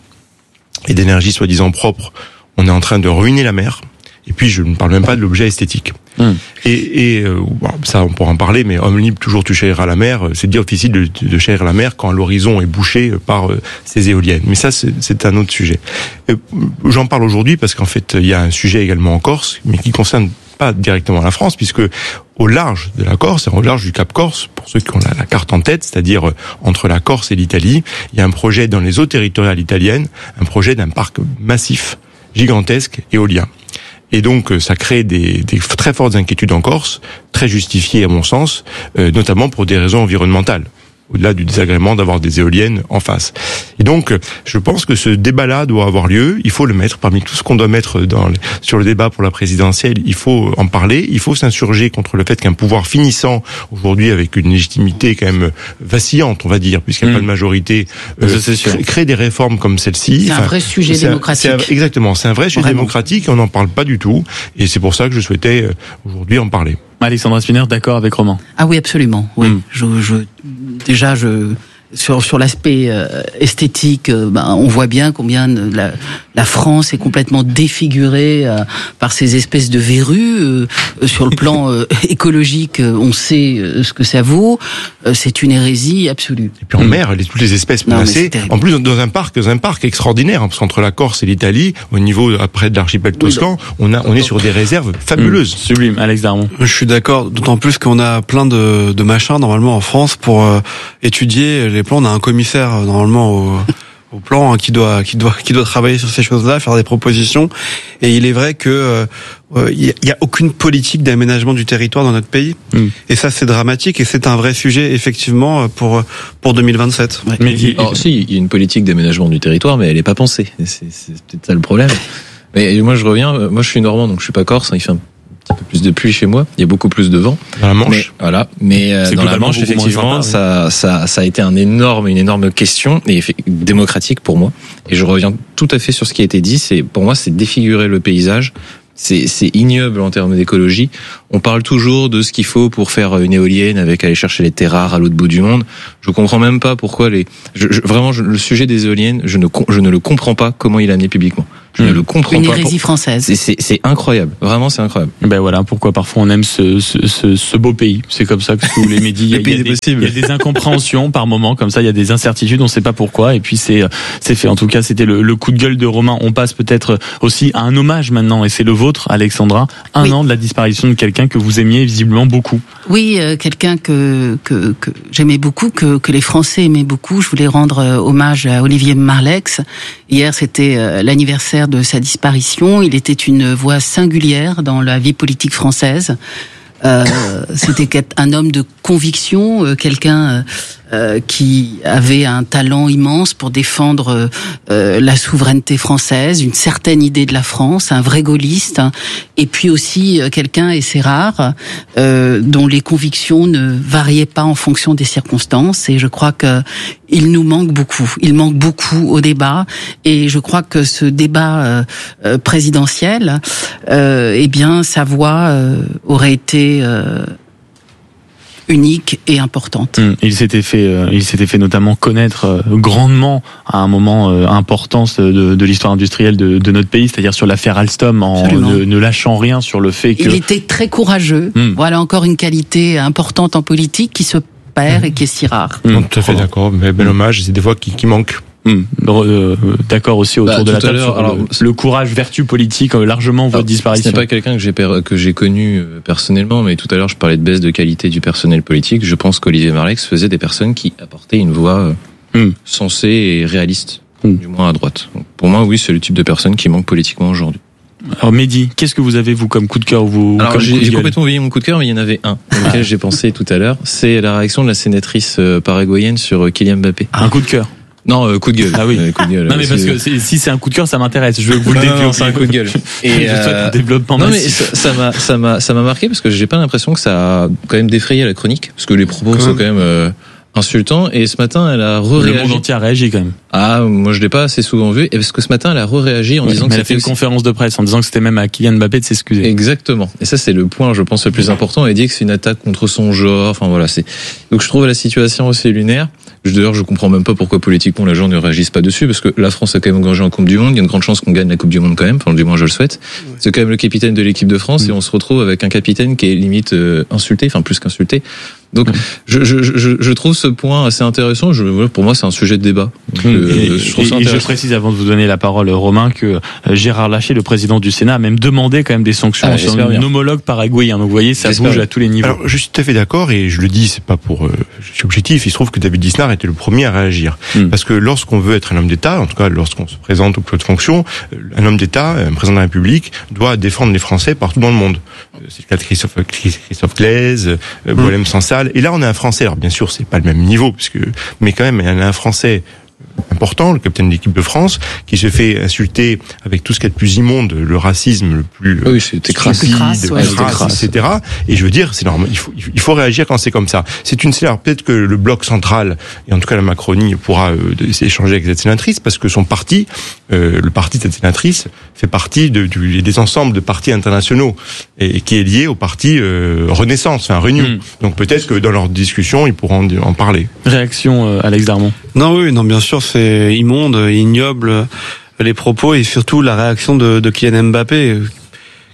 Speaker 14: et d'énergie soi-disant propre, on est en train de ruiner la mer. Et puis je ne parle même pas de l'objet esthétique. Mmh. Et, et euh, bon, ça on pourra en parler, mais homme libre toujours tu chériras la mer, c'est difficile de, de chérir la mer quand l'horizon est bouché par euh, ces éoliennes. Mais ça c'est, c'est un autre sujet. Et, j'en parle aujourd'hui parce qu'en fait il y a un sujet également en Corse, mais qui concerne pas directement la France, puisque au large de la Corse, au large du Cap Corse, pour ceux qui ont la, la carte en tête, c'est-à-dire entre la Corse et l'Italie, il y a un projet dans les eaux territoriales italiennes, un projet d'un parc massif, gigantesque, éolien. Et donc, ça crée des, des très fortes inquiétudes en Corse, très justifiées à mon sens, euh, notamment pour des raisons environnementales, au-delà du désagrément d'avoir des éoliennes en face. Et donc, je pense que ce débat-là doit avoir lieu. Il faut le mettre parmi tout ce qu'on doit mettre dans le, sur le débat pour la présidentielle. Il faut en parler. Il faut s'insurger contre le fait qu'un pouvoir finissant aujourd'hui avec une légitimité quand même vacillante, on va dire, puisqu'il n'y a mmh. pas de majorité, euh, crée, crée des réformes comme celle-ci.
Speaker 1: C'est
Speaker 14: enfin,
Speaker 1: un vrai sujet
Speaker 14: c'est
Speaker 1: démocratique.
Speaker 14: Un, c'est un, exactement, c'est un vrai sujet
Speaker 1: Vraiment.
Speaker 14: démocratique et on n'en parle pas du tout. Et c'est pour ça que je souhaitais euh, aujourd'hui en parler.
Speaker 2: Alexandra Spinner, d'accord avec Romain?
Speaker 1: Ah oui, absolument. Oui, mmh. je, je, déjà, je sur sur l'aspect euh, esthétique, euh, ben, on voit bien combien la, la France est complètement défigurée euh, par ces espèces de verrues. Euh, sur le plan euh, écologique, euh, on sait euh, ce que ça vaut. Euh, c'est une hérésie absolue.
Speaker 14: Et puis en mmh. mer, les, toutes les espèces menacées. Non, en plus, dans un parc, dans un parc extraordinaire, hein, parce qu'entre la Corse et l'Italie, au niveau après de l'archipel toscan, oui, on a on est sur des réserves fabuleuses.
Speaker 2: Mmh. Sublime, Alex Darmon.
Speaker 3: Je suis d'accord, d'autant plus qu'on a plein de, de machins normalement en France pour euh, étudier les plans. On a un commissaire normalement au, au plan, hein, qui doit, qui doit, qui doit travailler sur ces choses-là, faire des propositions. Et il est vrai que euh, il y a aucune politique d'aménagement du territoire dans notre pays. Mmh. Et ça, c'est dramatique et c'est un vrai sujet effectivement pour pour deux mille vingt-sept.
Speaker 15: Ouais. Mais il, alors, si, il y a une politique d'aménagement du territoire, mais elle est pas pensée. C'est, c'est peut-être ça le problème. Mais moi, je reviens. Moi, je suis normand, donc je suis pas corse. Il fait un petit peu plus de pluie chez moi. Il y a beaucoup plus de vent.
Speaker 14: Dans la Manche.
Speaker 15: Mais, voilà. Mais euh, dans la Manche, effectivement, sympa, ça, ça, ça a été un énorme, une énorme question et démocratique pour moi. Et je reviens tout à fait sur ce qui a été dit. C'est, pour moi, c'est défigurer le paysage. C'est, c'est ignoble en termes d'écologie. On parle toujours de ce qu'il faut pour faire une éolienne avec aller chercher les terres rares à l'autre bout du monde. Je comprends même pas pourquoi les. Je, je, vraiment, je, le sujet des éoliennes, je ne, je ne le comprends pas comment il est amené publiquement. Je mmh. ne le comprends
Speaker 1: une
Speaker 15: pas.
Speaker 1: Une hérésie française.
Speaker 15: C'est, c'est, c'est incroyable. Vraiment, c'est incroyable.
Speaker 2: Ben voilà, pourquoi parfois on aime ce, ce, ce, ce beau pays. C'est comme ça que sous les médias, il, y a des, il y a des incompréhensions par moments, comme ça, il y a des incertitudes, on ne sait pas pourquoi. Et puis c'est, c'est fait. En tout cas, c'était le, le coup de gueule de Romain. On passe peut-être aussi à un hommage maintenant, et c'est le vôtre, Alexandra. Un oui. an de la disparition de quelqu'un que vous aimiez visiblement beaucoup.
Speaker 1: Oui, euh, quelqu'un que, que que j'aimais beaucoup, que que les Français aimaient beaucoup. Je voulais rendre euh, hommage à Olivier Marleix. Hier, c'était euh, l'anniversaire de sa disparition. Il était une voix singulière dans la vie politique française. Euh, c'était un homme de conviction, euh, quelqu'un euh, qui avait un talent immense pour défendre euh, la souveraineté française, une certaine idée de la France, un vrai gaulliste, hein, et puis aussi euh, quelqu'un, et c'est rare, euh, dont les convictions ne variaient pas en fonction des circonstances. Et je crois que il nous manque beaucoup. Il manque beaucoup au débat, et je crois que ce débat euh, euh, présidentiel, euh, eh bien, sa voix euh, aurait été euh, unique et importante.
Speaker 2: Mmh. Il s'était fait, euh, il s'était fait notamment connaître euh, grandement à un moment euh, important de, de l'histoire industrielle de, de notre pays, c'est-à-dire sur l'affaire Alstom, en ne, ne lâchant rien sur le fait que.
Speaker 1: Il était très courageux. Mmh. Voilà encore une qualité importante en politique qui se perd mmh. et qui est si rare.
Speaker 14: Mmh. Tout à fait d'accord. Mais bel hommage, c'est des voix qui, qui manquent.
Speaker 2: Mmh. Euh, d'accord aussi autour
Speaker 15: bah,
Speaker 2: de la table
Speaker 15: sur alors,
Speaker 2: le, le courage, vertu politique, euh, largement votre disparition.
Speaker 15: C'est pas quelqu'un que j'ai que j'ai connu personnellement, mais tout à l'heure je parlais de baisse de qualité du personnel politique. Je pense qu'Olivier Marleix faisait des personnes qui apportaient une voix euh, mmh. sensée et réaliste, mmh. du moins à droite. Donc, pour moi, oui, c'est le type de personne qui manque politiquement aujourd'hui.
Speaker 2: Alors Mehdi, qu'est-ce que vous avez vous comme coup de cœur vous
Speaker 15: Alors
Speaker 2: comme
Speaker 15: j'ai, j'ai complètement oublié mon coup de cœur, mais il y en avait un auquel j'ai pensé tout à l'heure. C'est la réaction de la sénatrice paraguayenne sur Kylian Mbappé.
Speaker 2: Un coup de cœur.
Speaker 15: Non, euh, coup de gueule.
Speaker 2: Ah oui.
Speaker 15: Euh, coup de gueule.
Speaker 2: Non mais parce que c'est, si c'est un coup de cœur, ça m'intéresse. Je veux que vous le développiez.
Speaker 15: C'est un coup de gueule.
Speaker 2: Et je souhaite un développement
Speaker 15: non
Speaker 2: massif.
Speaker 15: mais ça, ça m'a, ça m'a, ça m'a marqué parce que j'ai pas l'impression que ça a quand même défrayé la chronique, parce que les propos quand sont même. quand même euh, insultants. Et ce matin, elle a re-réagi.
Speaker 2: Le monde entier a réagi quand même.
Speaker 15: Ah, moi je l'ai pas assez souvent vu. Et parce que ce matin, elle a re-réagi en
Speaker 2: ouais,
Speaker 15: disant
Speaker 2: mais
Speaker 15: que
Speaker 2: elle a fait une aussi... conférence de presse en disant que c'était même à Kylian Mbappé de s'excuser.
Speaker 15: Exactement. Et ça, c'est le point, je pense, le plus important. Elle dit que c'est une attaque contre son genre. Enfin voilà, c'est. Donc je trouve la situation assez lunaire. D'ailleurs, je comprends même pas pourquoi politiquement les gens ne réagissent pas dessus, parce que la France a quand même engagé en Coupe du Monde. Il y a une grande chance qu'on gagne la Coupe du Monde quand même. Enfin, du moins, je le souhaite. Ouais. C'est quand même le capitaine de l'équipe de France, mmh. et on se retrouve avec un capitaine qui est limite euh, insulté, enfin plus qu'insulté. Donc, mmh. je, je, je, je trouve ce point assez intéressant. Je, pour moi, c'est un sujet de débat. Donc,
Speaker 2: mmh. euh, et, je, trouve ça et je précise avant de vous donner la parole, Romain, que euh, Gérard Larcher, le président du Sénat, a même demandé quand même des sanctions ah, sur un homologue paraguayen. Donc, vous voyez, ça j'espère bouge bien. À tous les niveaux.
Speaker 14: Alors, je suis tout à fait d'accord, et je le dis, c'est pas pour, euh, je suis objectif. Il se trouve que David Lisnard était le premier à réagir, mmh. parce que lorsqu'on veut être un homme d'État, en tout cas lorsqu'on se présente aux plus hautes fonctions, un homme d'État, un président de la République, doit défendre les Français partout dans le monde. C'est le cas de Christophe, Christophe Glaise, mmh. Boilem Sansal, et là on a un Français. Alors bien sûr, c'est pas le même niveau, puisque, mais quand même, il y en a un Français important, le capitaine de l'équipe de France, qui se fait insulter avec tout ce qu'il y a de plus immonde, le racisme le plus
Speaker 15: oui, c'était crasse,
Speaker 14: stupide,
Speaker 1: crasse, ouais,
Speaker 14: crasse, crasse, et cetera. Et je veux dire, c'est normal, il faut, il faut réagir quand c'est comme ça. C'est une alors peut-être que le bloc central, et en tout cas la Macronie, pourra euh, échanger avec cette sénatrice, parce que son parti, euh, le parti de cette sénatrice, fait partie de, du, des ensembles de partis internationaux, et, et qui est lié au parti euh, Renaissance, enfin Renew. Mm. Donc peut-être que dans leur discussion, ils pourront en parler.
Speaker 2: Réaction, euh, Alex Darmon.
Speaker 3: Non, oui, non, bien sûr, c'est immonde, ignoble, les propos, et surtout la réaction de, de Kylian Mbappé,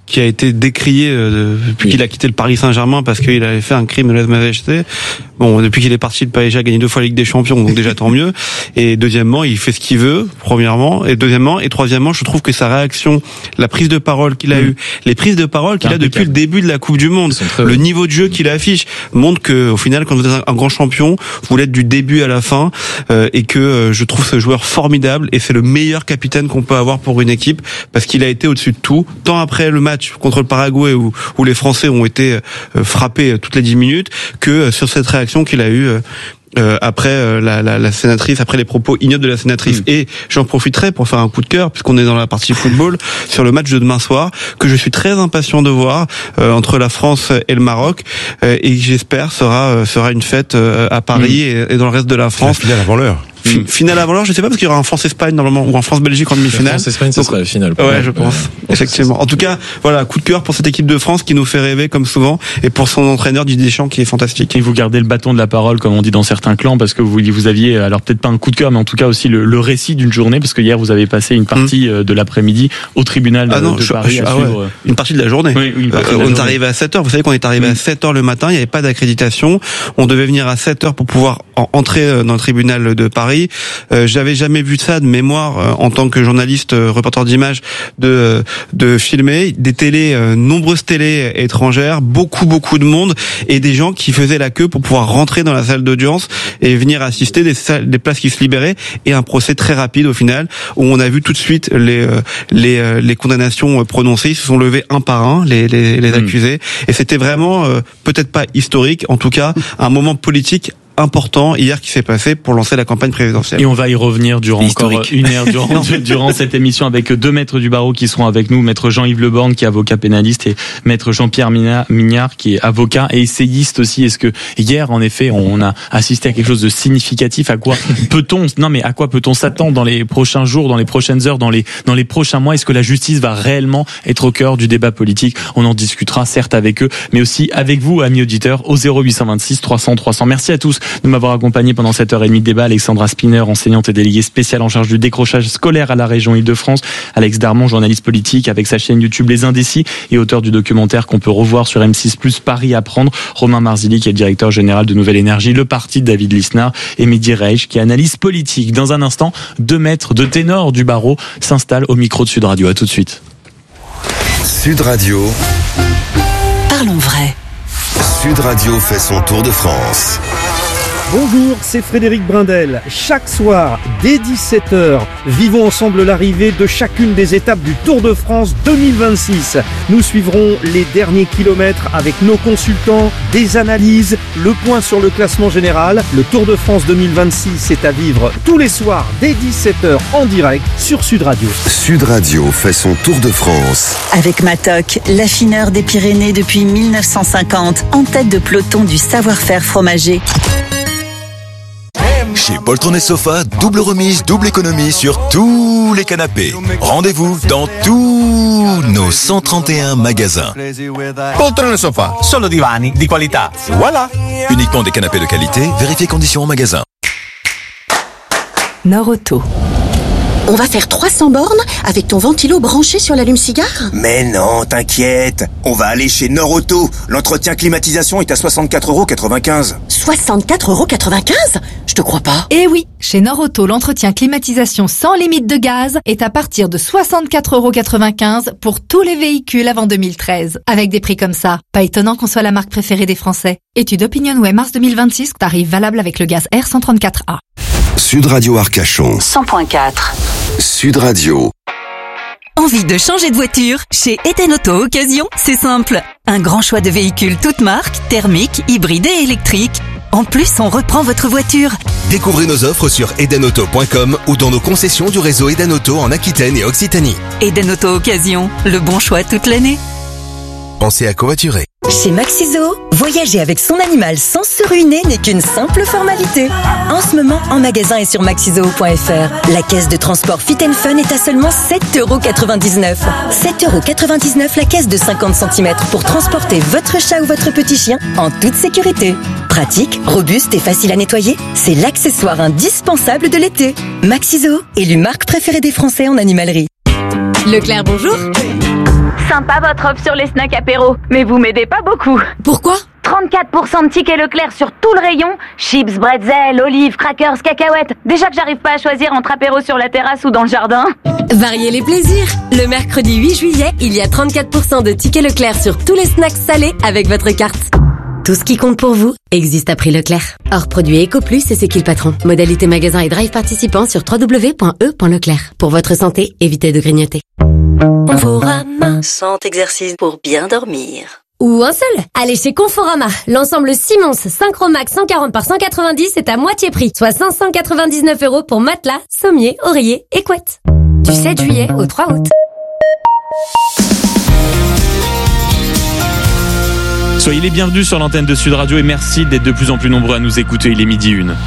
Speaker 3: qui a été décrié euh, depuis oui. qu'il a quitté le Paris Saint-Germain parce qu'il avait fait un crime de lèse-majesté. Bon, depuis qu'il est parti, le P S G a gagné deux fois la Ligue des Champions, donc déjà tant mieux. Et deuxièmement, il fait ce qu'il veut, premièrement. Et deuxièmement, et troisièmement, je trouve que sa réaction, la prise de parole qu'il a mmh. eue, les prises de parole qu'il a depuis le début de la Coupe du Monde, le bien. niveau de jeu qu'il affiche, montre que, au final, quand vous êtes un grand champion, vous l'êtes du début à la fin, euh, et que euh, je trouve ce joueur formidable, et c'est le meilleur capitaine qu'on peut avoir pour une équipe, parce qu'il a été au-dessus de tout, tant après le match contre le Paraguay où, où les Français ont été euh, frappés toutes les dix minutes, que euh, sur cette réaction qu'il a eu euh, euh, après euh, la, la, la sénatrice, après les propos ignobles de la sénatrice. Mmh. Et j'en profiterai pour faire un coup de cœur, puisqu'on est dans la partie football, sur le match de demain soir, que je suis très impatient de voir euh, entre la France et le Maroc, euh, et j'espère sera euh, sera une fête euh, à Paris mmh. et, et dans le reste de la France.
Speaker 14: La finale avant l'heure.
Speaker 3: Finale avant l'heure, je sais pas, parce qu'il y aura un France-Espagne normalement, ou un France-Belgique en demi-finale.
Speaker 15: France-Espagne, ça sera la finale.
Speaker 3: Ouais, je pense. Ouais. Effectivement. En tout cas, voilà, coup de cœur pour cette équipe de France qui nous fait rêver comme souvent, et pour son entraîneur Didier Deschamps qui est fantastique.
Speaker 2: Et vous gardez le bâton de la parole, comme on dit dans certains clans, parce que vous, vous aviez, alors peut-être pas un coup de cœur, mais en tout cas aussi le, le récit d'une journée, parce que hier vous avez passé une partie mmh. de l'après-midi au tribunal
Speaker 3: ah non,
Speaker 2: de
Speaker 3: je,
Speaker 2: Paris
Speaker 3: je,
Speaker 2: à
Speaker 3: ah
Speaker 2: suivre.
Speaker 3: Ouais. Une partie de la journée.
Speaker 2: Oui, une partie
Speaker 3: euh,
Speaker 2: de la
Speaker 3: on
Speaker 2: journée.
Speaker 3: est arrivé à sept heures. Vous savez qu'on est arrivé mmh. à sept heures le matin. Il n'y avait pas d'accréditation. On devait venir à sept heures pour pouvoir entrer dans le tribunal de Paris. Euh, j'avais jamais vu ça de mémoire euh, en tant que journaliste, euh, reporter d'image, de euh, de filmer des télés, euh, nombreuses télés étrangères, beaucoup beaucoup de monde et des gens qui faisaient la queue pour pouvoir rentrer dans la salle d'audience et venir assister, des salles, des places qui se libéraient, et un procès très rapide au final où on a vu tout de suite les euh, les euh, les condamnations prononcées. Ils se sont levés un par un les les, les accusés, mmh. et c'était vraiment euh, peut-être pas historique, en tout cas un moment politique important hier qui s'est passé pour lancer la campagne présidentielle.
Speaker 2: Et on va y revenir durant
Speaker 3: Historique.
Speaker 2: encore une heure durant, durant cette émission avec deux maîtres du barreau qui seront avec nous, maître Jean-Yves Leborgne qui est avocat pénaliste et maître Jean-Pierre Mignard qui est avocat et essayiste aussi. Est-ce que hier en effet on a assisté à quelque chose de significatif? À quoi peut-on non mais à quoi peut-on s'attendre dans les prochains jours, dans les prochaines heures, dans les dans les prochains mois? Est-ce que la justice va réellement être au cœur du débat politique? On en discutera certes avec eux, mais aussi avec vous, amis auditeurs, au zéro huit cent vingt-six trois cents trois cents. Merci à tous de m'avoir accompagné pendant cette heure et demie de débat. Alexandra Spinner, enseignante et déléguée spéciale en charge du décrochage scolaire à la région Île-de-France. Alex Darmon, journaliste politique avec sa chaîne YouTube Les Indécis et auteur du documentaire qu'on peut revoir sur M six plus, Paris à prendre. Romain Marzilli, qui est le directeur général de Nouvelle Énergie, le parti de David Lisnard, et Mehdi Reich, qui est analyse politique. Dans un instant, deux maîtres de ténor du barreau s'installent au micro de Sud Radio. À tout de suite.
Speaker 18: Sud Radio.
Speaker 6: Parlons vrai.
Speaker 18: Sud Radio fait son tour de France.
Speaker 5: Bonjour, c'est Frédéric Brindel. Chaque soir, dès dix-sept heures, vivons ensemble l'arrivée de chacune des étapes du Tour de France deux mille vingt-six. Nous suivrons les derniers kilomètres avec nos consultants, des analyses, le point sur le classement général. Le Tour de France deux mille vingt-six est à vivre tous les soirs dès dix-sept heures en direct sur Sud Radio.
Speaker 18: Sud Radio fait son Tour de France.
Speaker 6: Avec Matok, l'affineur des Pyrénées depuis mille neuf cent cinquante, en tête de peloton du savoir-faire fromager.
Speaker 11: Chez Poltron et Sofa, double remise, double économie sur tous les canapés. Rendez-vous dans tous nos cent trente et un magasins.
Speaker 16: Poltron et Sofa, solo divani di qualità. Voilà.
Speaker 11: Uniquement des canapés de qualité, vérifiez conditions en magasin.
Speaker 22: Norauto.
Speaker 20: On va faire trois cents bornes avec ton ventilo branché sur l'allume-cigare?
Speaker 21: Mais non, t'inquiète. On va aller chez Norauto. L'entretien climatisation est à soixante-quatre euros quatre-vingt-quinze.
Speaker 20: soixante-quatre euros quatre-vingt-quinze? Je te crois pas.
Speaker 22: Eh oui, chez Norauto, l'entretien climatisation sans limite de gaz est à partir de soixante-quatre euros quatre-vingt-quinze pour tous les véhicules avant deux mille treize. Avec des prix comme ça, pas étonnant qu'on soit la marque préférée des Français. Étude OpinionWay mars deux mille vingt-six, tarif valable avec le gaz R cent trente-quatre A.
Speaker 18: Sud Radio Arcachon.
Speaker 6: cent point quatre.
Speaker 18: Sud Radio.
Speaker 6: Envie de changer de voiture? Chez Eden Auto Occasion, c'est simple. Un grand choix de véhicules toutes marques, thermiques, hybrides et électriques. En plus, on reprend votre voiture.
Speaker 11: Découvrez nos offres sur edenauto point com ou dans nos concessions du réseau Eden Auto en Aquitaine et Occitanie.
Speaker 6: Eden Auto Occasion, le bon choix toute l'année.
Speaker 11: Pensez à covoiturer.
Speaker 6: Chez Maxiso, voyager avec son animal sans se ruiner n'est qu'une simple formalité. En ce moment, en magasin et sur maxiso point f r, la caisse de transport Fit and Fun est à seulement sept euros quatre-vingt-dix-neuf. sept euros quatre-vingt-dix-neuf la caisse de cinquante centimètres pour transporter votre chat ou votre petit chien en toute sécurité. Pratique, robuste et facile à nettoyer, c'est l'accessoire indispensable de l'été. Maxiso, élue marque préférée des Français en animalerie.
Speaker 8: Leclerc, bonjour.
Speaker 10: Sympa votre offre sur les snacks apéro, mais vous m'aidez pas beaucoup.
Speaker 8: Pourquoi ?
Speaker 10: trente-quatre pour cent de tickets Leclerc sur tout le rayon. Chips, bretzels, olives, crackers, cacahuètes. Déjà que j'arrive pas à choisir entre apéro sur la terrasse ou dans le jardin.
Speaker 8: Variez les plaisirs. Le mercredi huit juillet, il y a trente-quatre pour cent de tickets Leclerc sur tous les snacks salés avec votre carte. Tout ce qui compte pour vous existe à prix Leclerc. Hors produit EcoPlus et c'est qui le patron. Modalité magasin et drive participants sur w w w point e point leclerc. Pour votre santé, évitez de grignoter.
Speaker 6: Conforama. cent exercices pour bien dormir.
Speaker 8: Ou un seul. Allez chez Conforama. L'ensemble Simmons Synchromax cent quarante par cent quatre-vingt-dix est à moitié prix, soit cinq cent quatre-vingt-dix-neuf euros pour matelas, sommier, oreiller et couette. Du sept juillet au trois août.
Speaker 2: Soyez les bienvenus sur l'antenne de Sud Radio et merci d'être de plus en plus nombreux à nous écouter. Il est midi une.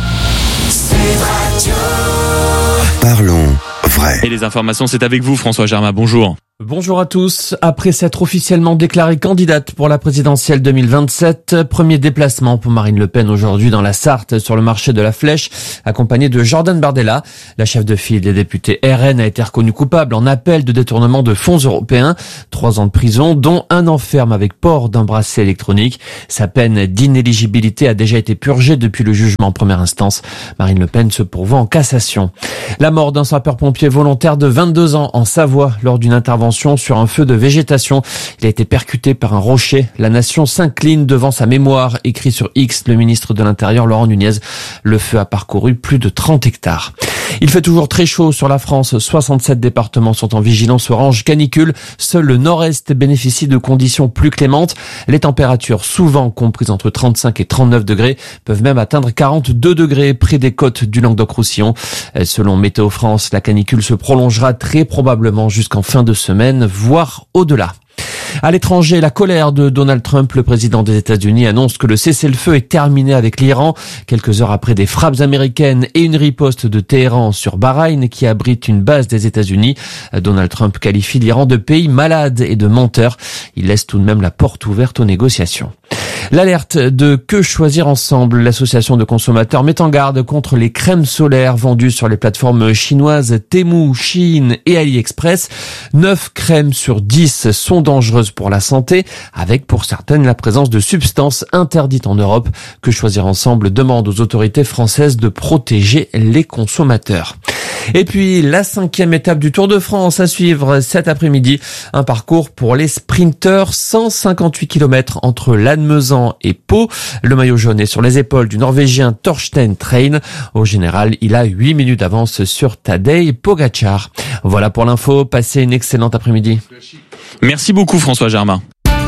Speaker 18: Parlons vrai.
Speaker 2: Et les informations, c'est avec vous, François Germain. Bonjour.
Speaker 17: Bonjour à tous. Après s'être officiellement déclarée candidate pour la présidentielle deux mille vingt-sept, premier déplacement pour Marine Le Pen aujourd'hui dans la Sarthe sur le marché de la Flèche, accompagnée de Jordan Bardella. La chef de file des députés R N a été reconnue coupable en appel de détournement de fonds européens. Trois ans de prison, dont un an ferme avec port d'un bracelet électronique. Sa peine d'inéligibilité a déjà été purgée depuis le jugement en première instance. Marine Le Pen se pourvoit en cassation. La mort d'un sapeur-pompier volontaire de vingt-deux ans en Savoie lors d'une intervention sur un feu de végétation. Il a été percuté par un rocher. La nation s'incline devant sa mémoire, écrit sur X le ministre de l'Intérieur Laurent Nunez. Le feu a parcouru plus de trente hectares. Il fait toujours très chaud sur la France. soixante-sept départements sont en vigilance orange canicule. Seul le nord-est bénéficie de conditions plus clémentes. Les températures, souvent comprises entre trente-cinq et trente-neuf degrés, peuvent même atteindre quarante-deux degrés près des côtes du Languedoc-Roussillon. Selon Météo France, la canicule se prolongera très probablement jusqu'en fin de semaine, voire au-delà. À l'étranger, la colère de Donald Trump, le président des États-Unis, annonce que le cessez-le-feu est terminé avec l'Iran, quelques heures après des frappes américaines et une riposte de Téhéran sur Bahreïn, qui abrite une base des États-Unis. Donald Trump qualifie l'Iran de pays malade et de menteur. Il laisse tout de même la porte ouverte aux négociations. L'alerte de Que Choisir Ensemble, l'association de consommateurs, met en garde contre les crèmes solaires vendues sur les plateformes chinoises Temu, Shein et AliExpress. neuf crèmes sur dix sont dangereuses pour la santé, avec pour certaines la présence de substances interdites en Europe. Que Choisir Ensemble demande aux autorités françaises de protéger les consommateurs. Et puis, la cinquième étape du Tour de France à suivre cet après-midi. Un parcours pour les sprinteurs, cent cinquante-huit kilomètres entre Lannemezan et Pau. Le maillot jaune est sur les épaules du Norvégien Torstein Train. Au général, il a huit minutes d'avance sur Tadej Pogacar. Voilà pour l'info. Passez une excellente après-midi.
Speaker 2: Merci beaucoup, François Germain.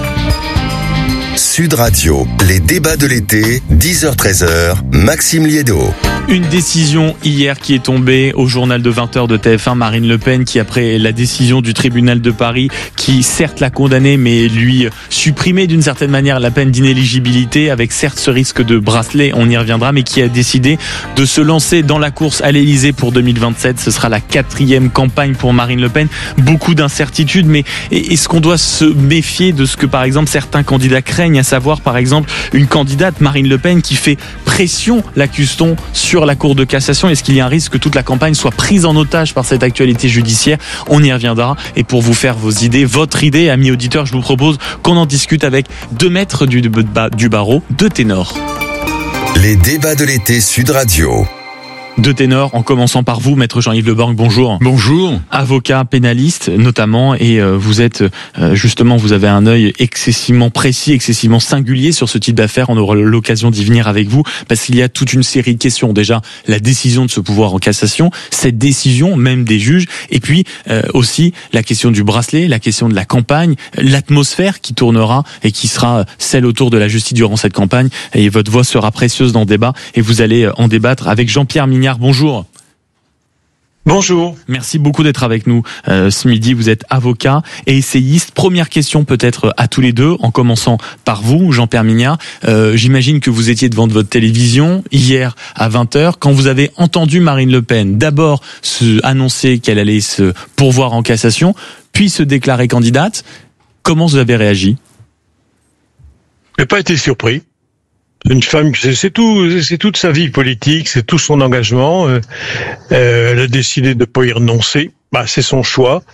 Speaker 18: Sud Radio, les débats de l'été, dix heures treize heures, Maxime Liédo.
Speaker 2: Une décision hier qui est tombée au journal de vingt heures de T F un, Marine Le Pen, qui après la décision du tribunal de Paris, qui certes l'a condamné, mais lui supprimait d'une certaine manière la peine d'inéligibilité, avec certes ce risque de bracelet, on y reviendra, mais qui a décidé de se lancer dans la course à l'Elysée pour deux mille vingt-sept. Ce sera la quatrième campagne pour Marine Le Pen. Beaucoup d'incertitudes, mais est-ce qu'on doit se méfier de ce que par exemple certains candidats craignent, à savoir par exemple une candidate, Marine Le Pen, qui fait pression, l'accuse-t-on, sur la Cour de cassation? Est-ce qu'il y a un risque que toute la campagne soit prise en otage par cette actualité judiciaire? On y reviendra. Et pour vous faire vos idées, votre idée, amis auditeurs, je vous propose qu'on en discute avec deux maîtres du, du barreau, deux ténors.
Speaker 18: Les débats de l'été Sud Radio.
Speaker 2: Deux ténors, en commençant par vous, maître Jean-Yves Le Borgne, bonjour.
Speaker 19: Bonjour.
Speaker 2: Avocat pénaliste notamment, et euh, vous êtes euh, justement, vous avez un œil excessivement précis, excessivement singulier sur ce type d'affaires. On aura l'occasion d'y venir avec vous, parce qu'il y a toute une série de questions. Déjà, la décision de ce pouvoir en cassation, cette décision même des juges, et puis euh, aussi la question du bracelet, la question de la campagne, l'atmosphère qui tournera et qui sera celle autour de la justice durant cette campagne. Et votre voix sera précieuse dans le débat, et vous allez en débattre avec Jean-Pierre Mignard. Bonjour.
Speaker 23: Bonjour.
Speaker 2: Merci beaucoup d'être avec nous euh, ce midi. Vous êtes avocat et essayiste. Première question peut-être à tous les deux, en commençant par vous, Jean-Pierre Mignard. Euh, j'imagine que vous étiez devant votre télévision hier à vingt heures quand vous avez entendu Marine Le Pen d'abord se annoncer qu'elle allait se pourvoir en cassation, puis se déclarer candidate. Comment vous avez réagi?
Speaker 23: Je n'ai pas été surpris. Une femme, c'est, c'est tout, c'est toute sa vie politique, c'est tout son engagement. Euh, euh, elle a décidé de ne pas y renoncer. Bah, c'est son choix.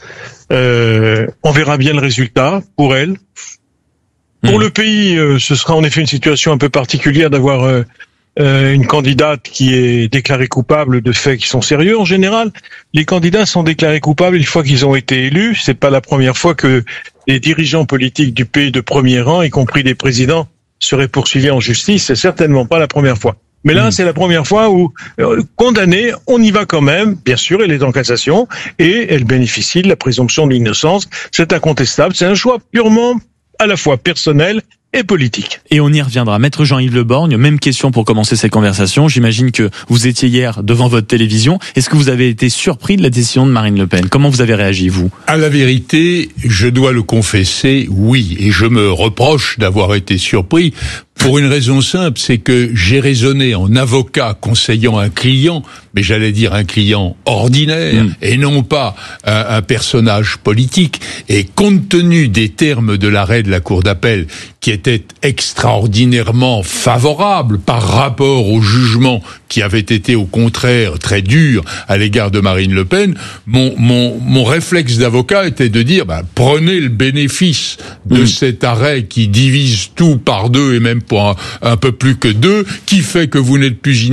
Speaker 23: Euh, on verra bien le résultat pour elle. Pour mmh. le pays, euh, ce sera en effet une situation un peu particulière d'avoir euh, euh, une candidate qui est déclarée coupable de faits qui sont sérieux. En général, les candidats sont déclarés coupables une fois qu'ils ont été élus. C'est pas la première fois que les dirigeants politiques du pays de premier rang, y compris des présidents, seraient poursuivis en justice. C'est certainement pas la première fois. Mais là, mmh. c'est la première fois où, euh, condamné, on y va quand même. Bien sûr, elle est en cassation et elle bénéficie de la présomption d'innocence. C'est incontestable. C'est un choix purement à la fois personnel et politique.
Speaker 2: Et on y reviendra. Maître Jean-Yves Le Borgne, même question pour commencer cette conversation. J'imagine que vous étiez hier devant votre télévision. Est-ce que vous avez été surpris de la décision de Marine Le Pen ? Comment vous avez réagi, vous ?
Speaker 4: À la vérité, je dois le confesser, oui. Et je me reproche d'avoir été surpris pour une raison simple, c'est que j'ai raisonné en avocat conseillant un client, mais j'allais dire un client ordinaire, mmh. et non pas un, un personnage politique. Et compte tenu des termes de l'arrêt de la Cour d'appel, qui était extraordinairement favorable par rapport au jugement qui avait été au contraire très dur à l'égard de Marine Le Pen, mon, mon, mon réflexe d'avocat était de dire, bah, prenez le bénéfice de mmh. cet arrêt qui divise tout par deux et même pour un, un peu plus que deux, qui fait que vous n'êtes plus